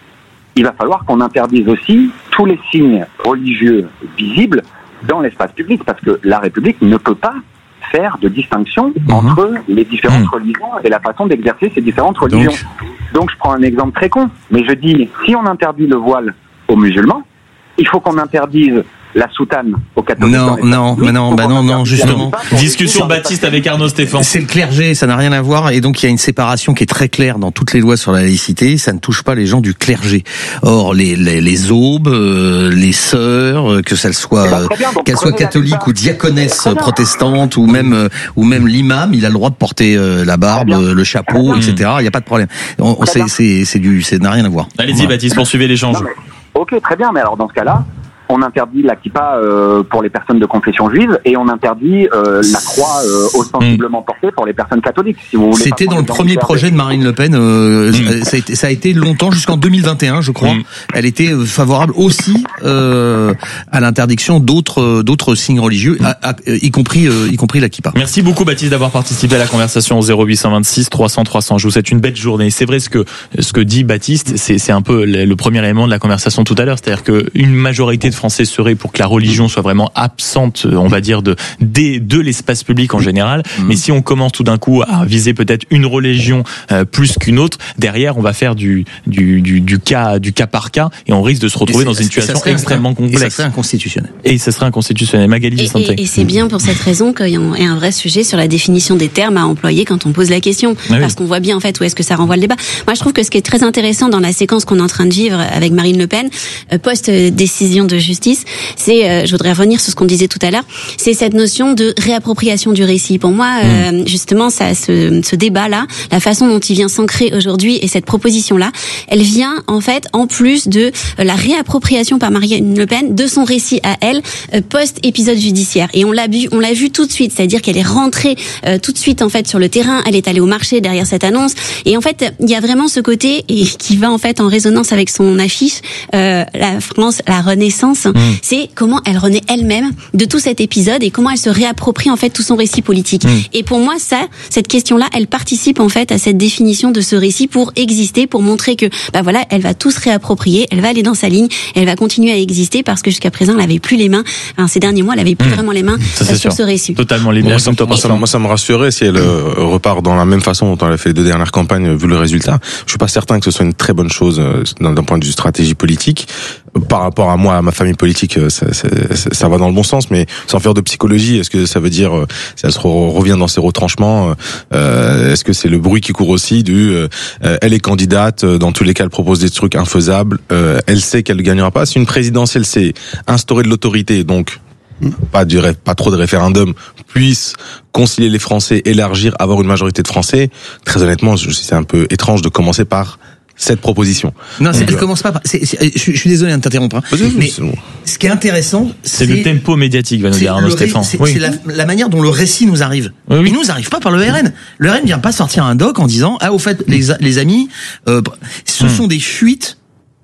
il va falloir qu'on interdise aussi tous les signes religieux visibles dans l'espace public, parce que la République ne peut pas faire de distinction mmh. entre les différentes mmh. religions et la façon d'exercer ces différentes religions. Donc, Donc, je prends un exemple très con, mais je dis, si on interdit le voile aux musulmans, il faut qu'on interdise la soutane aux catholiques. Non, non, mais non, bah non, non, justement. Discussion Baptiste avec Arnaud Stéphane. C'est le clergé, ça n'a rien à voir, et donc il y a une séparation qui est très claire dans toutes les lois sur la laïcité. Ça ne touche pas les gens du clergé. Or, les les, les aubes, euh, les sœurs, que ça soit euh, qu'elles soient catholiques ou diaconesses protestantes, ou même euh, ou même l'imam, il a le droit de porter euh, la barbe, euh, le chapeau, et cetera. Il n'y a pas de problème. On, on c'est c'est c'est du, ça n'a rien à voir. Allez-y, voilà. Baptiste, poursuivez l'échange. Ok, très bien, mais alors dans ce cas-là, on interdit la kippa euh, pour les personnes de confession juive et on interdit euh, la croix euh, ostensiblement portée pour les personnes catholiques. Si vous voulez. C'était dans le premier projet de Marine Le Pen. Euh, mmh. ça, a été, ça a été longtemps, jusqu'en deux mille vingt et un, je crois. Mmh. Elle était favorable aussi euh, à l'interdiction d'autres d'autres signes religieux, à, à, y compris euh, y compris la kippa. Merci beaucoup Baptiste d'avoir participé à la conversation au zéro huit cent vingt-six trois cents trois cents. Je vous souhaite une belle journée. C'est vrai ce que ce que dit Baptiste, c'est c'est un peu le premier élément de la conversation tout à l'heure, c'est-à-dire que une majorité de Français seraient pour que la religion soit vraiment absente, on va dire, de de, de l'espace public en général. Mmh. Mais si on commence tout d'un coup à viser peut-être une religion euh, plus qu'une autre, derrière on va faire du du du du cas du cas par cas et on risque de se retrouver dans une situation extrêmement complexe. Et ça serait inconstitutionnel. Et ça serait inconstitutionnel. Magali et, Santé. Et, et c'est bien pour cette raison qu'il y a un vrai sujet sur la définition des termes à employer quand on pose la question, ah oui. Parce qu'on voit bien en fait où est-ce que ça renvoie le débat. Moi, je trouve que ce qui est très intéressant dans la séquence qu'on est en train de vivre avec Marine Le Pen, euh, post décision de justice, c'est, euh, je voudrais revenir sur ce qu'on disait tout à l'heure, c'est cette notion de réappropriation du récit. Pour moi, euh, justement, ça, ce, ce débat-là, la façon dont il vient s'ancrer aujourd'hui et cette proposition-là, elle vient en fait en plus de la réappropriation par Marine Le Pen de son récit à elle euh, post-épisode judiciaire. Et on l'a vu, on l'a vu tout de suite, c'est-à-dire qu'elle est rentrée euh, tout de suite en fait sur le terrain, elle est allée au marché derrière cette annonce. Et en fait, il y a vraiment ce côté et qui va en fait en résonance avec son affiche, euh, la France, la Renaissance. Mmh. C'est comment elle renaît elle-même de tout cet épisode et comment elle se réapproprie en fait tout son récit politique. Mmh. Et pour moi, ça, cette question-là, elle participe en fait à cette définition de ce récit pour exister, pour montrer que, bah voilà, elle va tout se réapproprier, elle va aller dans sa ligne, elle va continuer à exister parce que jusqu'à présent, elle n'avait plus les mains. Enfin, ces derniers mois, elle avait plus mmh. vraiment les mains ça, sur sûr. ce récit. Totalement libre. Moi, ça, moi, ça, moi, ça me rassurait si elle euh, repart dans la même façon dont elle a fait les deux dernières campagnes, vu le résultat. Je suis pas certain que ce soit une très bonne chose euh, d'un point de vue stratégie politique. Par rapport à moi, à ma famille politique, ça, ça, ça va dans le bon sens, mais sans faire de psychologie, est-ce que ça veut dire, euh, si elle se revient dans ses retranchements, euh, est-ce que c'est le bruit qui court aussi du, euh, elle est candidate, dans tous les cas elle propose des trucs infaisables, euh, elle sait qu'elle ne gagnera pas. Si une présidentielle c'est instaurer de l'autorité, donc pas du pas trop de référendum, puisse concilier les Français, élargir, avoir une majorité de Français, très honnêtement, c'est un peu étrange de commencer par cette proposition. Non, c'est, elle commence pas par, c'est, c'est, je, je suis désolé de t'interrompre, hein, mais ce qui est intéressant, c'est, c'est le tempo médiatique, va nous dire Arnaud Stéphane. C'est, oui. c'est la, la manière dont le récit nous arrive. Oui, oui. Il nous arrive pas par le R N. Le R N vient pas sortir un doc en disant, ah, au fait, les, les amis, euh, ce hmm. sont des fuites,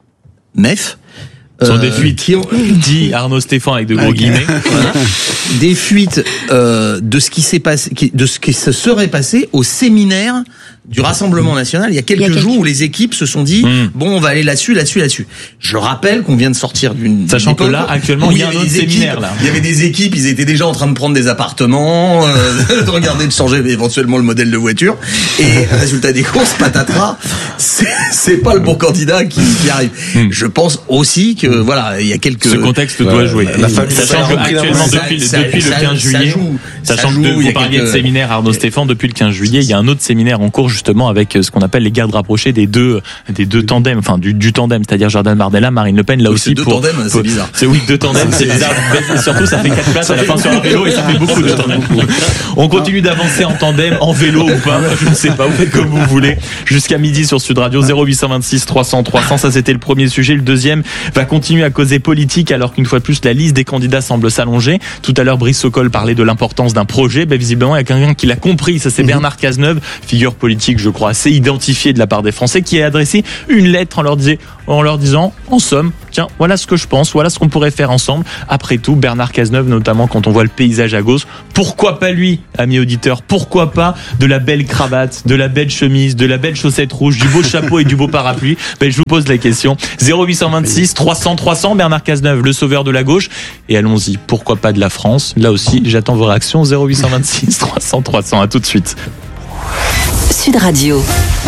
mef, Ce sont des fuites, qui ont... dit Arnaud Stéphane avec de gros okay. guillemets. Voilà. Des fuites euh, de ce qui s'est passé, de ce qui se serait passé au séminaire du Rassemblement National il y a quelques, il y a quelques... jours où les équipes se sont dit mmh. bon, on va aller là-dessus, là-dessus, là-dessus. Je rappelle qu'on vient de sortir d'une sachant que là actuellement il y a un autre séminaire là. Il y avait des équipes, ils étaient déjà en train de prendre des appartements, euh, de regarder, de changer éventuellement le modèle de voiture. Et résultat des courses, patatras, c'est, c'est pas le bon candidat qui, qui arrive. Mmh. Je pense aussi que voilà, il y a quelques. Ce contexte doit jouer. La famille, sachant que actuellement depuis, depuis le quinze juillet, sachant que vous parliez de séminaire Arnaud Stéphane, depuis le quinze juillet, il y a un autre séminaire en cours justement avec ce qu'on appelle les gardes rapprochés des deux, des deux tandems, enfin du, du tandem, c'est-à-dire Jordan Bardella, Marine Le Pen, là aussi deux pour. Tandems, c'est bizarre. C'est oui, deux tandems, c'est bizarre. Surtout, ça fait quatre places à la fin sur un vélo et ça fait beaucoup de tandems. On continue d'avancer en tandem, en vélo ou pas, je ne sais pas, vous faites comme vous voulez. Jusqu'à midi sur Sud Radio, zéro huit cent vingt-six trois cents trois cents, ça c'était le premier sujet. Le deuxième va continuer à causer politique alors qu'une fois de plus la liste des candidats semble s'allonger. Tout à l'heure Brice Sokol parlait de l'importance d'un projet, ben, visiblement il y a quelqu'un qui l'a compris, ça c'est Bernard Cazeneuve, figure politique je crois assez identifiée de la part des Français, qui a adressé une lettre en leur, disait, en leur disant en somme, tiens voilà ce que je pense, voilà ce qu'on pourrait faire ensemble. Après tout Bernard Cazeneuve, notamment quand on voit le paysage à gauche, pourquoi pas lui, amis auditeurs, pourquoi pas de la belle cravate, de la belle chemise, de la belle chaussette rouge, du beau chapeau et du beau parapluie. Ben, je vous pose la question. zéro huit cent vingt-six trois cents trois cents, Bernard Cazeneuve, le sauveur de la gauche. Et allons-y, pourquoi pas de la France? Là aussi, j'attends vos réactions. zéro huit cent vingt-six trois cents trois cents, à tout de suite. Sud Radio.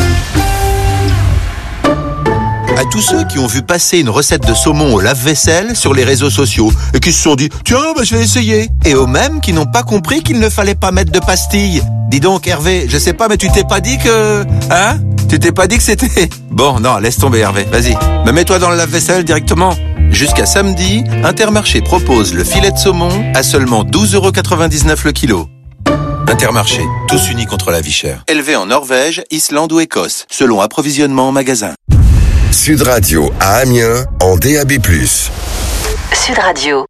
À tous ceux qui ont vu passer une recette de saumon au lave-vaisselle sur les réseaux sociaux et qui se sont dit « Tiens, bah, je vais essayer ». Et aux mêmes qui n'ont pas compris qu'il ne fallait pas mettre de pastilles. Dis donc Hervé, je sais pas, mais tu t'es pas dit que... Hein? Tu t'es pas dit que c'était... Bon, non, laisse tomber Hervé, vas-y. Mais mets-toi dans le lave-vaisselle directement. Jusqu'à samedi, Intermarché propose le filet de saumon à seulement douze euros quatre-vingt-dix-neuf le kilo. Intermarché, tous unis contre la vie chère. Élevé en Norvège, Islande ou Écosse, selon approvisionnement en magasin. Sud Radio à Amiens en D A B plus. Sud Radio.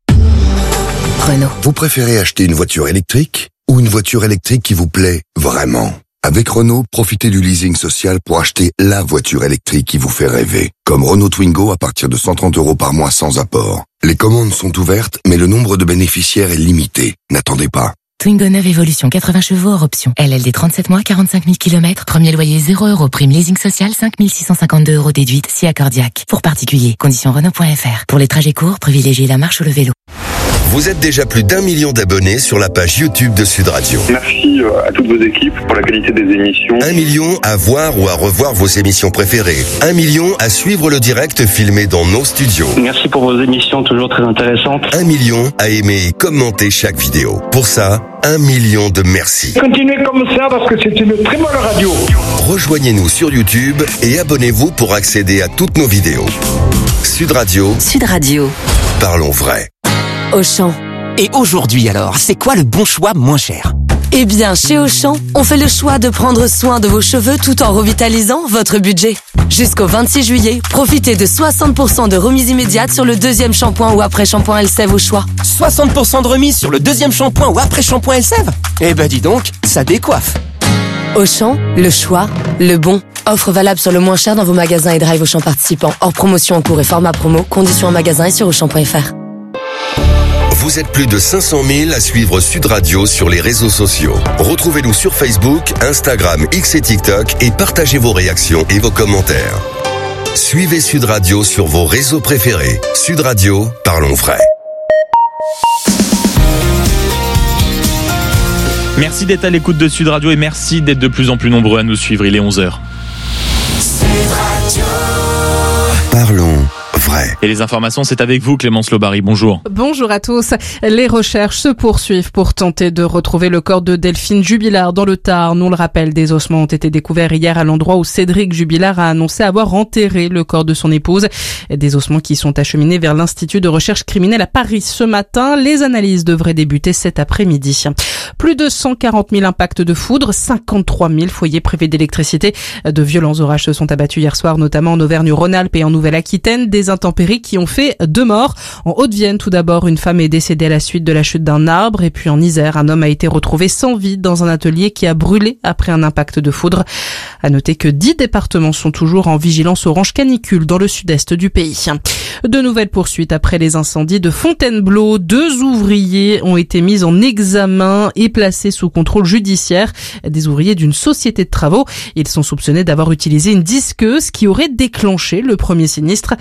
Renault. Vous préférez acheter une voiture électrique ou une voiture électrique qui vous plaît vraiment? Avec Renault, profitez du leasing social pour acheter la voiture électrique qui vous fait rêver. Comme Renault Twingo à partir de cent trente euros par mois sans apport. Les commandes sont ouvertes, mais le nombre de bénéficiaires est limité. N'attendez pas. Twingo neuf Evolution, quatre-vingts chevaux hors option. L L D trente-sept mois, quarante-cinq mille kilomètres. Premier loyer zéro euros. Prime leasing social cinq mille six cent cinquante-deux euros déduite si accordiaque. Pour particuliers, conditions Renault point F R. Pour les trajets courts, privilégiez la marche ou le vélo. Vous êtes déjà plus d'un million d'abonnés sur la page YouTube de Sud Radio. Merci à toutes vos équipes pour la qualité des émissions. Un million à voir ou à revoir vos émissions préférées. Un million à suivre le direct filmé dans nos studios. Merci pour vos émissions toujours très intéressantes. Un million à aimer et commenter chaque vidéo. Pour ça, un million de merci. Continuez comme ça parce que c'est une très bonne radio. Rejoignez-nous sur YouTube et abonnez-vous pour accéder à toutes nos vidéos. Sud Radio. Sud Radio. Parlons vrai. Auchan. Et aujourd'hui alors, c'est quoi le bon choix moins cher? Eh bien, chez Auchan, on fait le choix de prendre soin de vos cheveux tout en revitalisant votre budget. Jusqu'au vingt-six juillet, profitez de soixante pour cent de remise immédiate sur le deuxième shampoing ou après-shampoing Elseve au choix. soixante pour cent de remise sur le deuxième shampoing ou après-shampoing Elseve? Eh ben dis donc, ça décoiffe. Auchan, le choix, le bon. Offre valable sur le moins cher dans vos magasins et drive Auchan participants. Hors promotion en cours et format promo. Conditions en magasin et sur auchan point F R. Vous êtes plus de cinq cent mille à suivre Sud Radio sur les réseaux sociaux. Retrouvez-nous sur Facebook, Instagram, X et TikTok et partagez vos réactions et vos commentaires. Suivez Sud Radio sur vos réseaux préférés. Sud Radio, parlons vrai. Merci d'être à l'écoute de Sud Radio et merci d'être de plus en plus nombreux à nous suivre. Il est onze heures. Parlons vrai. Et les informations, c'est avec vous, Clémence Lobary. Bonjour. Bonjour à tous. Les recherches se poursuivent pour tenter de retrouver le corps de Delphine Jubilard dans le Tarn. On le rappelle, des ossements ont été découverts hier à l'endroit où Cédric Jubilard a annoncé avoir enterré le corps de son épouse. Des ossements qui sont acheminés vers l'Institut de recherche criminelle à Paris ce matin. Les analyses devraient débuter cet après-midi. Plus de cent quarante mille impacts de foudre, cinquante-trois mille foyers privés d'électricité. De violents orages se sont abattus hier soir, notamment en Auvergne-Rhône-Alpes et en Nouvelle-Aquitaine. Des intempéries qui ont fait deux morts. En Haute-Vienne, tout d'abord, une femme est décédée à la suite de la chute d'un arbre. Et puis en Isère, un homme a été retrouvé sans vie dans un atelier qui a brûlé après un impact de foudre. À noter que dix départements sont toujours en vigilance orange canicule dans le sud-est du pays. De nouvelles poursuites après les incendies de Fontainebleau. Deux ouvriers ont été mis en examen et placés sous contrôle judiciaire. Des ouvriers d'une société de travaux. Ils sont soupçonnés d'avoir utilisé une disqueuse qui aurait déclenché le premier sinistre. Au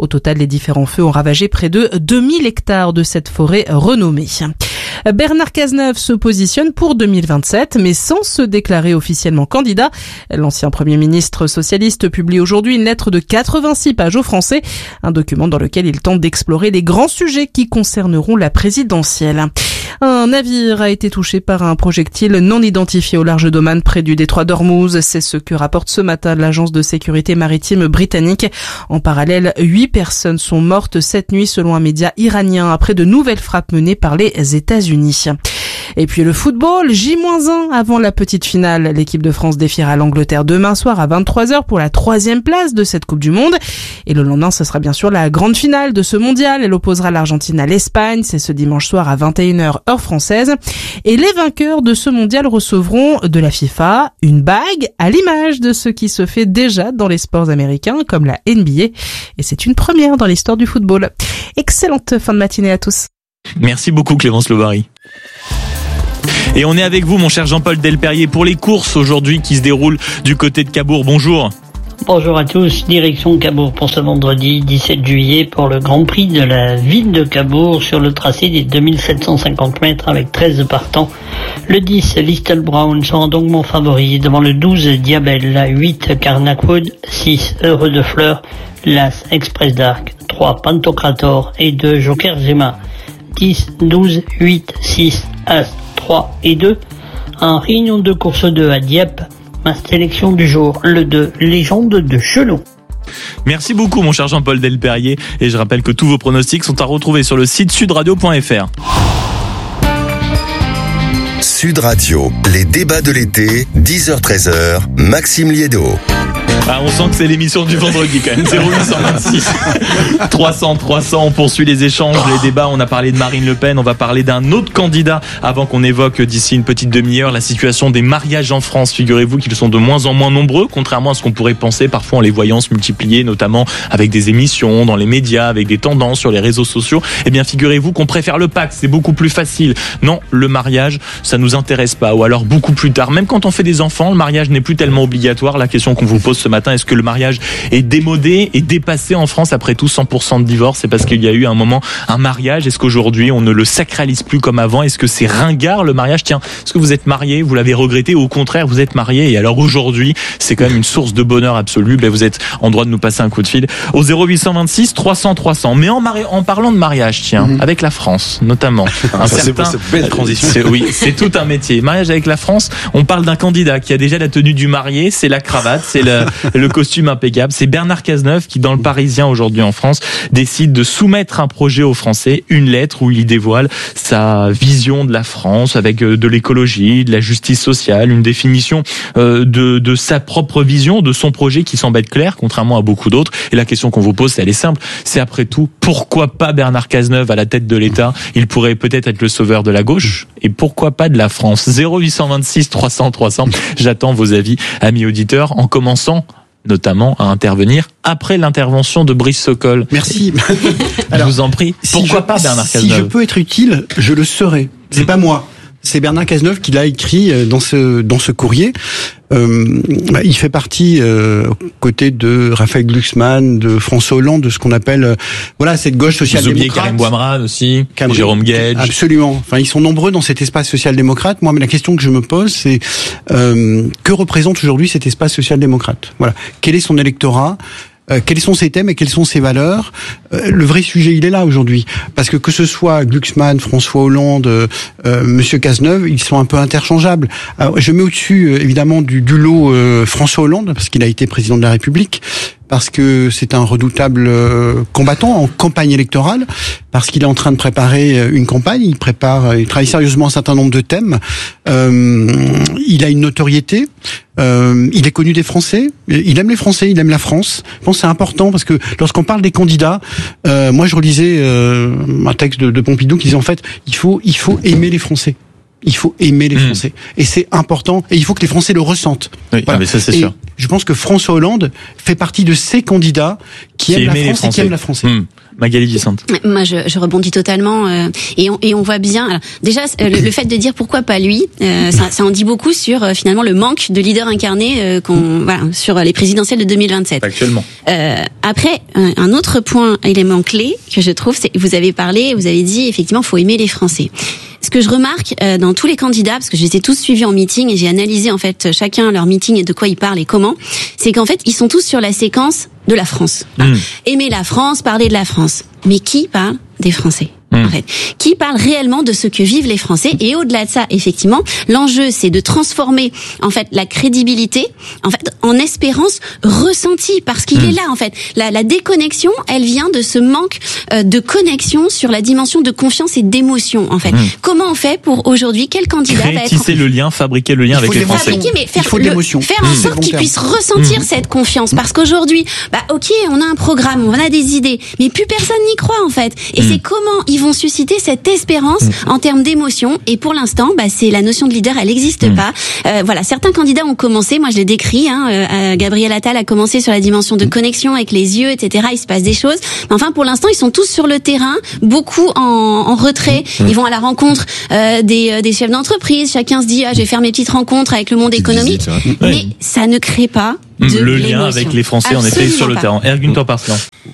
total, les différents feux ont ravagé près de deux mille hectares de cette forêt renommée. Bernard Cazeneuve se positionne pour deux mille vingt-sept, mais sans se déclarer officiellement candidat. L'ancien Premier ministre socialiste publie aujourd'hui une lettre de quatre-vingt-six pages aux Français, un document dans lequel il tente d'explorer les grands sujets qui concerneront la présidentielle. Un navire a été touché par un projectile non identifié au large d'Oman près du détroit d'Ormuz. C'est ce que rapporte ce matin l'agence de sécurité maritime britannique. En parallèle, huit personnes sont mortes cette nuit selon un média iranien après de nouvelles frappes menées par les États-Unis. Et puis le football, J un avant la petite finale. L'équipe de France défiera l'Angleterre demain soir à vingt-trois heures pour la troisième place de cette Coupe du Monde. Et le lendemain, ce sera bien sûr la grande finale de ce mondial. Elle opposera l'Argentine à l'Espagne. C'est ce dimanche soir à vingt et une heures heure française. Et les vainqueurs de ce mondial recevront de la FIFA une bague à l'image de ce qui se fait déjà dans les sports américains comme la N B A. Et c'est une première dans l'histoire du football. Excellente fin de matinée à tous. Merci beaucoup Clémence Lobary. Et on est avec vous, mon cher Jean-Paul Delperrier, pour les courses aujourd'hui qui se déroulent du côté de Cabourg. Bonjour. Bonjour à tous, direction Cabourg pour ce vendredi dix-sept juillet pour le Grand Prix de la ville de Cabourg sur le tracé des deux mille sept cent cinquante mètres avec treize partants. Le dix, Little Brown sera donc mon favori devant le douze, Diabel, huit, Carnackwood, six, Heureux de Fleurs, l'As, Express Dark, trois, Pantocrator et deux, Joker Zema. dix, douze, huit, six, As, trois et deux. En réunion de course deux à Dieppe, ma sélection du jour, le deux, Légende de Chelon. Merci beaucoup mon cher Jean-Paul Delperrier et je rappelle que tous vos pronostics sont à retrouver sur le site sud radio point f r. Sud Radio, les débats de l'été, dix heures treize heures, Maxime Liédo. Ah, on sent que c'est l'émission du vendredi quand même. zéro huit cent vingt-six trois cents trois cents. On poursuit les échanges, les débats. On a parlé de Marine Le Pen. On va parler d'un autre candidat avant qu'on évoque d'ici une petite demi-heure la situation des mariages en France. Figurez-vous qu'ils sont de moins en moins nombreux, contrairement à ce qu'on pourrait penser parfois en les voyant se multiplier, notamment avec des émissions dans les médias, avec des tendances sur les réseaux sociaux. Eh bien, figurez-vous qu'on préfère le pacte. C'est beaucoup plus facile. Non, le mariage, ça nous intéresse pas. Ou alors beaucoup plus tard. Même quand on fait des enfants, le mariage n'est plus tellement obligatoire. La question qu'on vous pose ce matin, est-ce que le mariage est démodé et dépassé en France? Après tout, cent pour cent de divorce, c'est parce qu'il y a eu un moment un mariage. Est-ce qu'aujourd'hui on ne le sacralise plus comme avant? Est-ce que c'est ringard le mariage? Tiens, est-ce que vous êtes marié, vous l'avez regretté, ou au contraire vous êtes marié et alors aujourd'hui c'est quand même une source de bonheur absolu? Ben, vous êtes en droit de nous passer un coup de fil au zéro huit cent vingt-six trois cents trois cents. Mais en, mari- en parlant de mariage, tiens, mmh. avec la France notamment, ah, un ça, certain, c'est, c'est belle transition. C'est, oui, c'est tout un métier. Mariage avec la France, on parle d'un candidat qui a déjà la tenue du marié, c'est la cravate, c'est le, le costume impeccable. C'est Bernard Cazeneuve qui, dans le Parisien aujourd'hui en France, décide de soumettre un projet aux Français, une lettre où il dévoile sa vision de la France avec de l'écologie, de la justice sociale, une définition de, de sa propre vision, de son projet qui semble être clair, contrairement à beaucoup d'autres. Et la question qu'on vous pose, c'est elle est simple. C'est après tout, pourquoi pas Bernard Cazeneuve à la tête de l'État? Il pourrait peut-être être le sauveur de la gauche. Et pourquoi pas de la France? zéro huit cent vingt-six trois cents trois cents. J'attends vos avis, amis auditeurs, en commençant notamment à intervenir après l'intervention de Brice Sokol. Merci. Je Alors, vous en prie. Pourquoi si pas je, Bernard Cazeneuve? Si je peux être utile, je le serai. C'est mmh. pas moi. C'est Bernard Cazeneuve qui l'a écrit dans ce dans ce courrier. Euh, bah, il fait partie, euh, aux côtés de Raphaël Glucksmann, de François Hollande, de ce qu'on appelle, euh, voilà, cette gauche social-démocrate. Vous oubliez Karim Bouamrad aussi, Karim, Jérôme Guedj. Absolument. Enfin, ils sont nombreux dans cet espace social-démocrate. Moi, mais la question que je me pose, c'est euh, que représente aujourd'hui cet espace social-démocrate? Voilà. Quel est son électorat? Euh, quels sont ses thèmes et quelles sont ses valeurs? euh, Le vrai sujet, il est là aujourd'hui, parce que que ce soit Glucksmann, François Hollande, euh, Monsieur Cazeneuve, ils sont un peu interchangeables. Alors, je mets au-dessus, euh, évidemment, du, du lot euh, François Hollande, parce qu'il a été président de la République, parce que c'est un redoutable euh, combattant en campagne électorale, parce qu'il est en train de préparer une campagne, il prépare, il travaille sérieusement un certain nombre de thèmes. Euh, il a une notoriété. Euh, il est connu des Français. Il aime les Français. Il aime la France. Je pense que c'est important parce que lorsqu'on parle des candidats, euh, moi je relisais euh, un texte de, de Pompidou qui disait en fait il faut il faut aimer les Français. Il faut aimer les Français. Mmh. Et c'est important. Et il faut que les Français le ressentent. Oui, voilà. Mais ça, c'est et sûr. Je pense que François Hollande fait partie de ces candidats qui, qui aiment la France et qui aiment la France. Mmh. Magali Vicente. Moi, je, je rebondis totalement euh, et, on, et on voit bien. Alors, déjà, le, le fait de dire pourquoi pas lui, euh, ça, ça en dit beaucoup sur euh, finalement le manque de leader incarné euh, qu'on voilà sur les présidentielles de deux mille vingt-sept. Actuellement. Euh, après, un, un autre point, élément clé que je trouve, c'est vous avez parlé, vous avez dit effectivement, faut aimer les Français. Ce que je remarque euh, dans tous les candidats, parce que je les ai tous suivis en meeting et j'ai analysé en fait chacun leur meeting et de quoi ils parlent et comment, c'est qu'en fait ils sont tous sur la séquence de la France. Mmh. Aimer la France, parler de la France. Mais qui parle des Français ? Mmh. En fait, qui parle réellement de ce que vivent les Français. Et au-delà de ça, effectivement, l'enjeu, c'est de transformer en fait la crédibilité en fait en espérance ressentie, parce qu'il mmh. est là en fait. La, la déconnexion, elle vient de ce manque euh, de connexion sur la dimension de confiance et d'émotion en fait. Mmh. Comment on fait pour aujourd'hui, quel candidat Créer, va être tisser le lien, fabriquer le lien avec les Français. Fabriquer, mais faire, Il faut de l'émotion. Le, faire en mmh. sorte qu'ils puissent ressentir mmh. cette confiance, parce qu'aujourd'hui, bah ok, on a un programme, on a des idées, mais plus personne n'y croit en fait. Et mmh. c'est comment ils vont susciter cette espérance mmh. en termes d'émotion. Et pour l'instant, bah c'est la notion de leader, elle n'existe mmh. pas. Euh, voilà, certains candidats ont commencé, moi je l'ai décrit, hein, euh, Gabriel Attal a commencé sur la dimension de connexion avec les yeux, et cetera. Il se passe des choses. Mais enfin, pour l'instant, ils sont tous sur le terrain, beaucoup en, en retrait. Mmh. Ils vont à la rencontre euh, des, des chefs d'entreprise. Chacun se dit, ah, je vais faire mes petites rencontres avec le monde économique. Visite, mais ouais. ça ne crée pas de le lien avec les Français, Absolument en effet, sur le pas. terrain. Ergun Torparslan.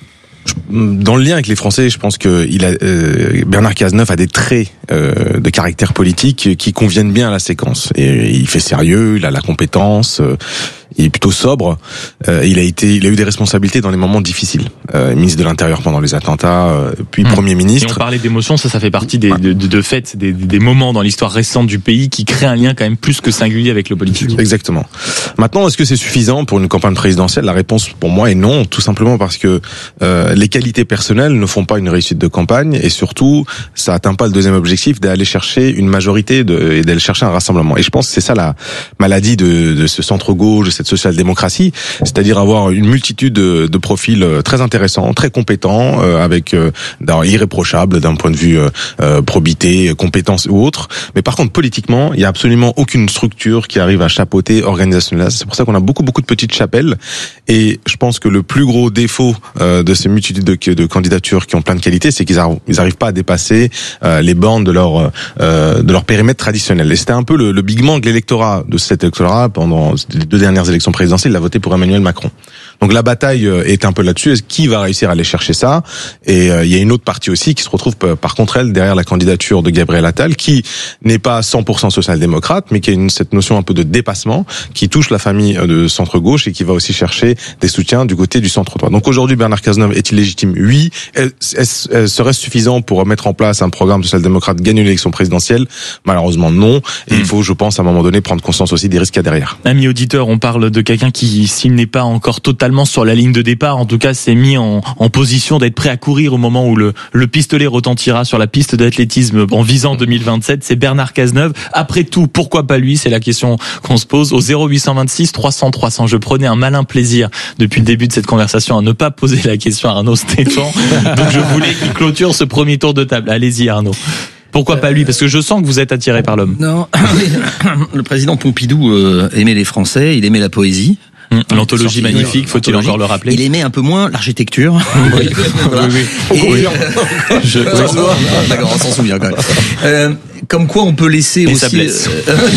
Dans le lien avec les Français, je pense que il a, euh, Bernard Cazeneuve a des traits euh, de caractère politique qui conviennent bien à la séquence. Et il fait sérieux, il a la compétence, euh, il est plutôt sobre. Euh, il a été, il a eu des responsabilités dans les moments difficiles. Euh, ministre de l'Intérieur pendant les attentats, euh, puis mmh. Premier ministre. Et on parlait d'émotions, ça, ça fait partie des, de, de, de fait, des, des moments dans l'histoire récente du pays qui créent un lien quand même plus que singulier avec le politique. Exactement. Maintenant, est-ce que c'est suffisant pour une campagne présidentielle ? La réponse pour moi est non, tout simplement parce que euh, les qualités personnelles ne font pas une réussite de campagne, et surtout, ça atteint pas le deuxième objectif d'aller chercher une majorité de, et d'aller chercher un rassemblement. Et je pense que c'est ça la maladie de, de ce centre-gauche, de cette social-démocratie, c'est-à-dire avoir une multitude de, de profils très intéressants, très compétents, euh, avec euh, irréprochables d'un point de vue euh, probité, compétences ou autre. Mais par contre, politiquement, il y a absolument aucune structure qui arrive à chapeauter organisationnellement. C'est pour ça qu'on a beaucoup beaucoup de petites chapelles. Et je pense que le plus gros défaut euh, de ces multitudes de, de candidatures qui ont plein de qualités, c'est qu'ils n'arrivent ils arrivent pas à dépasser euh, les bornes de leur euh, de leur périmètre traditionnel. Et c'était un peu le, le big man de l'électorat, de cet électorat pendant les deux dernières élections présidentielles. Il a voté pour Emmanuel Macron. Donc la bataille est un peu là-dessus. Qui va réussir à aller chercher ça ? Et euh, il y a une autre partie aussi qui se retrouve par contre elle derrière la candidature de Gabriel Attal, qui n'est pas cent pour cent social-démocrate, mais qui a une, cette notion un peu de dépassement, qui touche la famille de centre-gauche et qui va aussi chercher des soutiens du côté du centre-droit. Donc aujourd'hui, Bernard Cazeneuve est-il légitime ? Oui. Est-ce serait-ce suffisant pour mettre en place un programme social-démocrate, gagner une élection présidentielle ? Malheureusement non. Et mmh. il faut, je pense, à un moment donné, prendre conscience aussi des risques qu'il y a derrière. Amis auditeurs, on parle de quelqu'un qui, s'il n'est pas encore totalement sur la ligne de départ, en tout cas s'est mis en, en position d'être prêt à courir au moment où le, le pistolet retentira sur la piste d'athlétisme en visant deux mille vingt-sept. C'est Bernard Cazeneuve. Après tout, pourquoi pas lui ? C'est la question qu'on se pose au zéro huit cent vingt-six trois cents trois cents. Je prenais un malin plaisir depuis le début de cette conversation à ne pas poser la question à Arnaud Stéphane. Donc je voulais qu'il clôture ce premier tour de table. Allez-y Arnaud. Pourquoi pas lui ? Parce que je sens que vous êtes attiré par l'homme. Non, le président Pompidou euh, aimait les Français, il aimait la poésie. Mmh, l'anthologie magnifique, faut-il encore le rappeler ? Il aimait un peu moins l'architecture. Oui, voilà. oui, oui. Et, oui. Je, d'accord, on s'en souvient quand même. Euh, comme quoi on peut laisser et aussi. Ça blesse.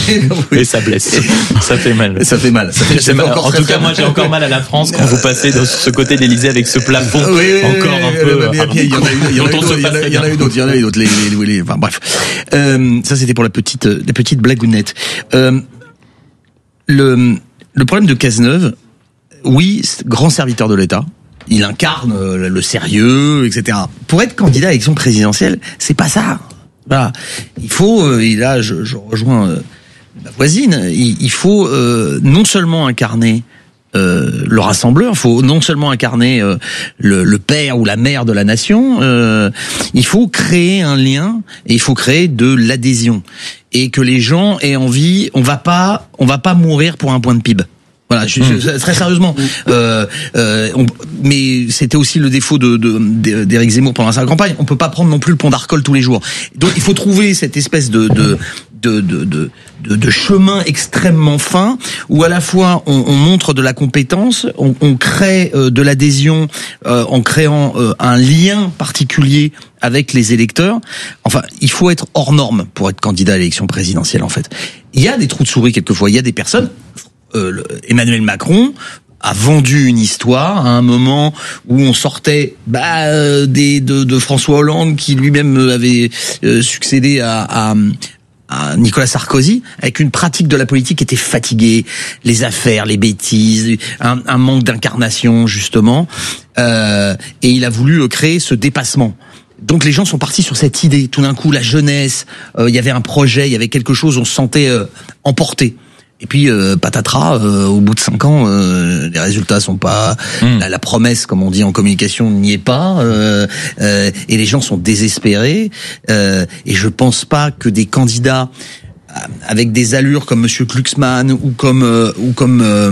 Et ça blesse. Ça fait mal. Ça fait mal. Ça fait, ça fait mal. En tout cas, moi j'ai encore mal à la France quand vous passez de ce côté de l'Élysée avec ce plafond oui, oui, encore oui, un peu. Il y en a eu, il y en a eu d'autres. Il y en a eu d'autres. Il y en a eu d'autres. Les, les, les, enfin bref. Euh, ça c'était pour la petite, la petite blagounette. Euh, le Le problème de Cazeneuve, oui, grand serviteur de l'État, il incarne le sérieux, et cetera. Pour être candidat à l'élection présidentielle, c'est pas ça. Voilà. Il faut, et là je, je rejoins ma voisine, il, il faut euh, non seulement incarner euh, le rassembleur, il faut non seulement incarner euh, le, le père ou la mère de la nation, euh, il faut créer un lien et il faut créer de l'adhésion. Et que les gens aient envie, on va pas, on va pas mourir pour un point de P I B. Voilà, je, je, très sérieusement. Euh, euh, on, mais c'était aussi le défaut de, de, d'Éric Zemmour pendant sa campagne. On peut pas prendre non plus le pont d'Arcole tous les jours. Donc il faut trouver cette espèce de de de de, de, de, de chemin extrêmement fin où à la fois on, on montre de la compétence, on, on crée euh, de l'adhésion euh, en créant euh, un lien particulier avec les électeurs. Enfin, il faut être hors norme pour être candidat à l'élection présidentielle en fait. Il y a des trous de souris quelquefois, il y a des personnes. Euh, Emmanuel Macron a vendu une histoire à un moment où on sortait bah, euh, des, de, de François Hollande qui lui-même avait euh, succédé à, à, à Nicolas Sarkozy avec une pratique de la politique qui était fatiguée, les affaires, les bêtises, un, un manque d'incarnation justement, euh, et il a voulu créer ce dépassement. Donc les gens sont partis sur cette idée. Tout d'un coup, la jeunesse, euh, il y avait un projet, il y avait quelque chose, on se sentait euh, emporté. Et puis euh, patatras, euh, au bout de cinq ans, euh, les résultats sont pas, mmh. la, la promesse, comme on dit en communication, n'y est pas, euh, euh, et les gens sont désespérés. Euh, et je pense pas que des candidats avec des allures comme Monsieur Glucksmann ou comme euh, ou comme euh,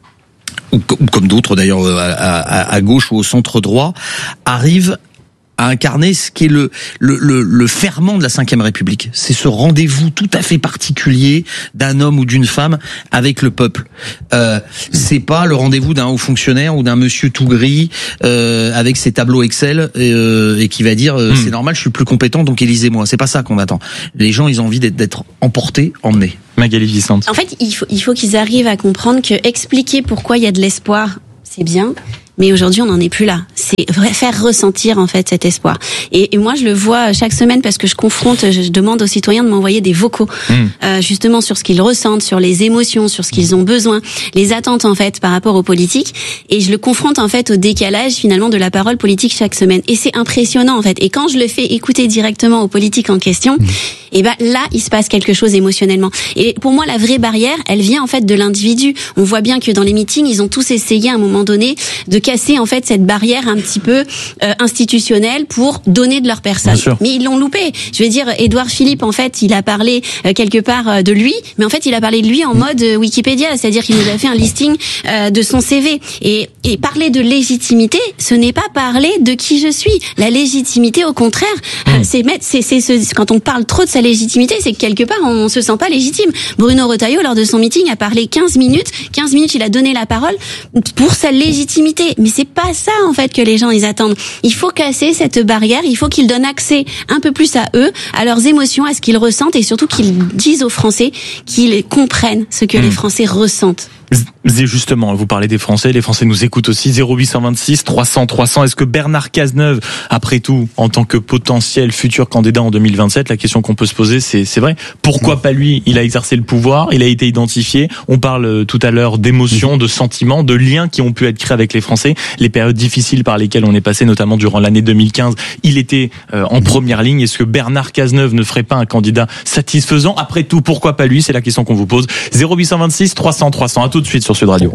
ou, ou comme d'autres d'ailleurs à, à, à gauche ou au centre droit arrivent à incarner ce qui est le, le, le, le ferment de la cinquième République. C'est ce rendez-vous tout à fait particulier d'un homme ou d'une femme avec le peuple. Euh, c'est pas le rendez-vous d'un haut fonctionnaire ou d'un monsieur tout gris euh, avec ses tableaux Excel et, euh, et qui va dire euh, mmh. c'est normal, je suis plus compétent, donc élisez-moi. C'est pas ça qu'on attend. Les gens, ils ont envie d'être, d'être emportés, emmenés. Magali Vicente. En fait, il faut, il faut qu'ils arrivent à comprendre que expliquer pourquoi il y a de l'espoir, c'est bien. Mais aujourd'hui, on n'en est plus là. C'est vrai, faire ressentir en fait cet espoir. Et, et moi, je le vois chaque semaine parce que je confronte, je, je demande aux citoyens de m'envoyer des vocaux, mmh. euh, justement sur ce qu'ils ressentent, sur les émotions, sur ce qu'ils ont besoin, les attentes en fait par rapport aux politiques. Et je le confronte en fait au décalage finalement de la parole politique chaque semaine. Et c'est impressionnant en fait. Et quand je le fais écouter directement aux politiques en question, mmh. et ben là, il se passe quelque chose émotionnellement. Et pour moi, la vraie barrière, elle vient en fait de l'individu. On voit bien que dans les meetings, ils ont tous essayé à un moment donné de casser en fait cette barrière un petit peu euh, institutionnelle pour donner de leur personne. Mais ils l'ont loupé. Je veux dire, Édouard Philippe, en fait, il a parlé euh, quelque part euh, de lui, mais en fait, il a parlé de lui en mode euh, Wikipédia, c'est-à-dire qu'il nous a fait un listing euh, de son C V. Et, et parler de légitimité, ce n'est pas parler de qui je suis. La légitimité, au contraire, euh, c'est mettre, c'est, c'est, c'est quand on parle trop de sa légitimité, c'est que quelque part, on se sent pas légitime. Bruno Retailleau, lors de son meeting, a parlé quinze minutes. quinze minutes, il a donné la parole pour sa légitimité. Mais c'est pas ça en fait que les gens ils attendent. Il faut casser cette barrière, il faut qu'ils donnent accès un peu plus à eux, à leurs émotions, à ce qu'ils ressentent et surtout qu'ils disent aux Français qu'ils comprennent ce que mmh. les Français ressentent. Justement, vous parlez des Français, les Français nous écoutent aussi. Zéro huit deux six trois cents trois cents. Est-ce que Bernard Cazeneuve, après tout, en tant que potentiel futur candidat en deux mille vingt-sept, la question qu'on peut se poser, c'est, c'est vrai, pourquoi pas lui? Il a exercé le pouvoir, il a été identifié. On parle tout à l'heure d'émotions, de sentiments, de liens qui ont pu être créés avec les Français. Les périodes difficiles par lesquelles on est passé, notamment durant l'année deux mille quinze, il était euh, en première ligne. Est-ce que Bernard Cazeneuve ne ferait pas un candidat satisfaisant? Après tout, pourquoi pas lui? C'est la question qu'on vous pose. Zéro huit deux six trois cents trois cents. À tout de suite sur Sud Radio.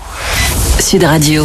Sud Radio.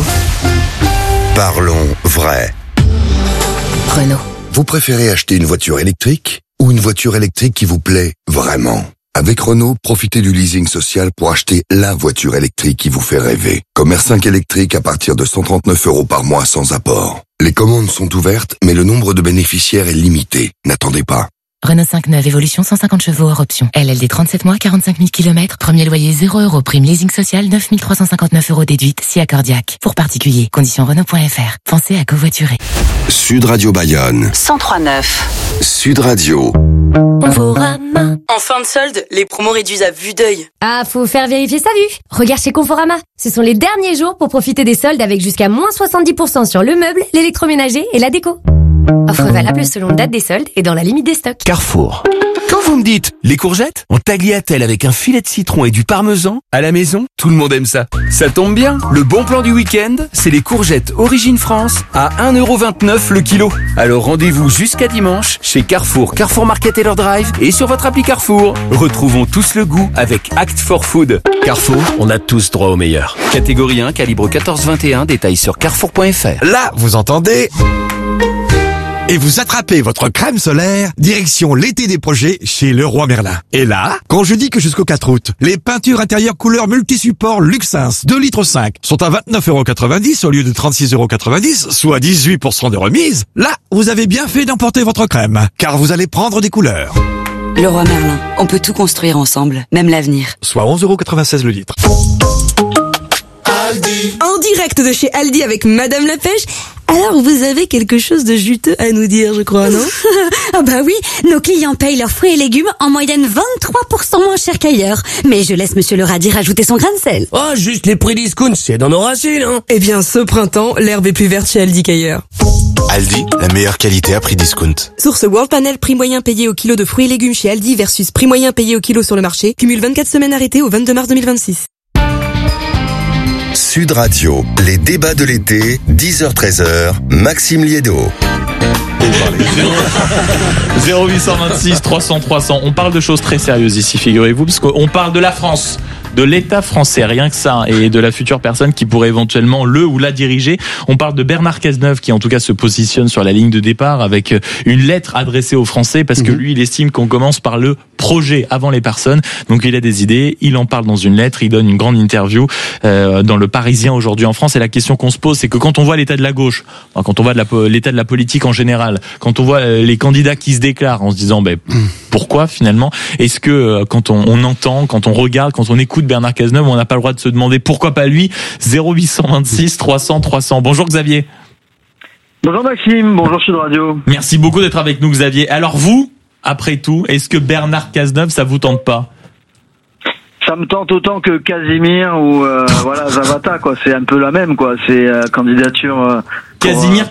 Parlons vrai. Renault. Vous préférez acheter une voiture électrique ou une voiture électrique qui vous plaît vraiment? Avec Renault, profitez du leasing social pour acheter la voiture électrique qui vous fait rêver. Comme R cinq électrique à partir de cent trente-neuf euros par mois sans apport. Les commandes sont ouvertes, mais le nombre de bénéficiaires est limité. N'attendez pas. Renault cinq neuf Évolution cent cinquante chevaux hors option. L L D trente-sept mois, quarante-cinq mille kilomètres. Premier loyer zéro euros. Prime leasing social neuf mille trois cent cinquante-neuf euros déduite si accordiaque. Pour particulier. Conditions Renault point F R. Pensez à covoiturer. Sud Radio Bayonne. cent trois neuf. Sud Radio. Conforama. En fin de solde, les promos réduisent à vue d'œil. Ah, faut faire vérifier sa vue. Regarde chez Conforama. Ce sont les derniers jours pour profiter des soldes avec jusqu'à moins soixante-dix pour cent sur le meuble, l'électroménager et la déco. Offre valable selon date des soldes et dans la limite des stocks. Carrefour. Quand vous me dites les courgettes en tagliatelle avec un filet de citron et du parmesan, à la maison, tout le monde aime ça. Ça tombe bien, le bon plan du week-end, c'est les courgettes Origine France à un euro vingt-neuf le kilo. Alors rendez-vous jusqu'à dimanche chez Carrefour, Carrefour Market et leur drive et sur votre appli Carrefour. Retrouvons tous le goût avec Act for Food. Carrefour, on a tous droit au meilleur. Catégorie un, calibre quatorze vingt et un, détails sur carrefour point F R. Là, vous entendez et vous attrapez votre crème solaire, direction l'été des projets chez Leroy Merlin. Et là, quand je dis que jusqu'au quatre août, les peintures intérieures couleur multi-support Luxins deux litres cinq sont à vingt-neuf euros quatre-vingt-dix au lieu de trente-six euros quatre-vingt-dix, soit dix-huit pour cent de remise, là, vous avez bien fait d'emporter votre crème, car vous allez prendre des couleurs. Leroy Merlin, on peut tout construire ensemble, même l'avenir. Soit onze euros quatre-vingt-seize le litre. Aldi. En direct de chez Aldi avec Madame la Pêche. Alors, vous avez quelque chose de juteux à nous dire, je crois, non? Ah bah oui, nos clients payent leurs fruits et légumes en moyenne vingt-trois pour cent moins cher qu'ailleurs. Mais je laisse Monsieur le radis rajouter son grain de sel. Oh, juste les prix discount, c'est dans nos racines, hein. Eh bien, ce printemps, l'herbe est plus verte chez Aldi qu'ailleurs. Aldi, la meilleure qualité à prix discount. Source World Panel, prix moyen payé au kilo de fruits et légumes chez Aldi versus prix moyen payé au kilo sur le marché. Cumule vingt-quatre semaines arrêtées au vingt-deux mars deux mille vingt-six. Sud Radio, les débats de l'été, dix heures treize heures, Maxime Liédo. zéro huit cent vingt-six trois cents trois cents. On parle de choses très sérieuses ici, figurez-vous, parce qu'on parle de la France, de l'État français, rien que ça, et de la future personne qui pourrait éventuellement le ou la diriger. On parle de Bernard Cazeneuve, qui en tout cas se positionne sur la ligne de départ avec une lettre adressée aux Français, parce que lui, il estime qu'on commence par le projet avant les personnes. Donc il a des idées, il en parle dans une lettre, il donne une grande interview euh, dans Le Parisien aujourd'hui en France. Et la question qu'on se pose, c'est que quand on voit l'état de la gauche, quand on voit de la, l'état de la politique en général, quand on voit les candidats qui se déclarent en se disant ben, pourquoi finalement, est-ce que quand on, on entend, quand on regarde, quand on écoute Bernard Cazeneuve, on n'a pas le droit de se demander pourquoi pas lui? Zéro huit cent vingt-six trois cents trois cents. Bonjour Xavier. Bonjour Maxime, bonjour Sud Radio. Merci beaucoup d'être avec nous Xavier. Alors vous, après tout, est-ce que Bernard Cazeneuve, ça vous tente pas? Ça me tente autant que Casimir ou euh, voilà Zavata, quoi. C'est un peu la même, quoi. C'est euh, candidature. Euh, Casimir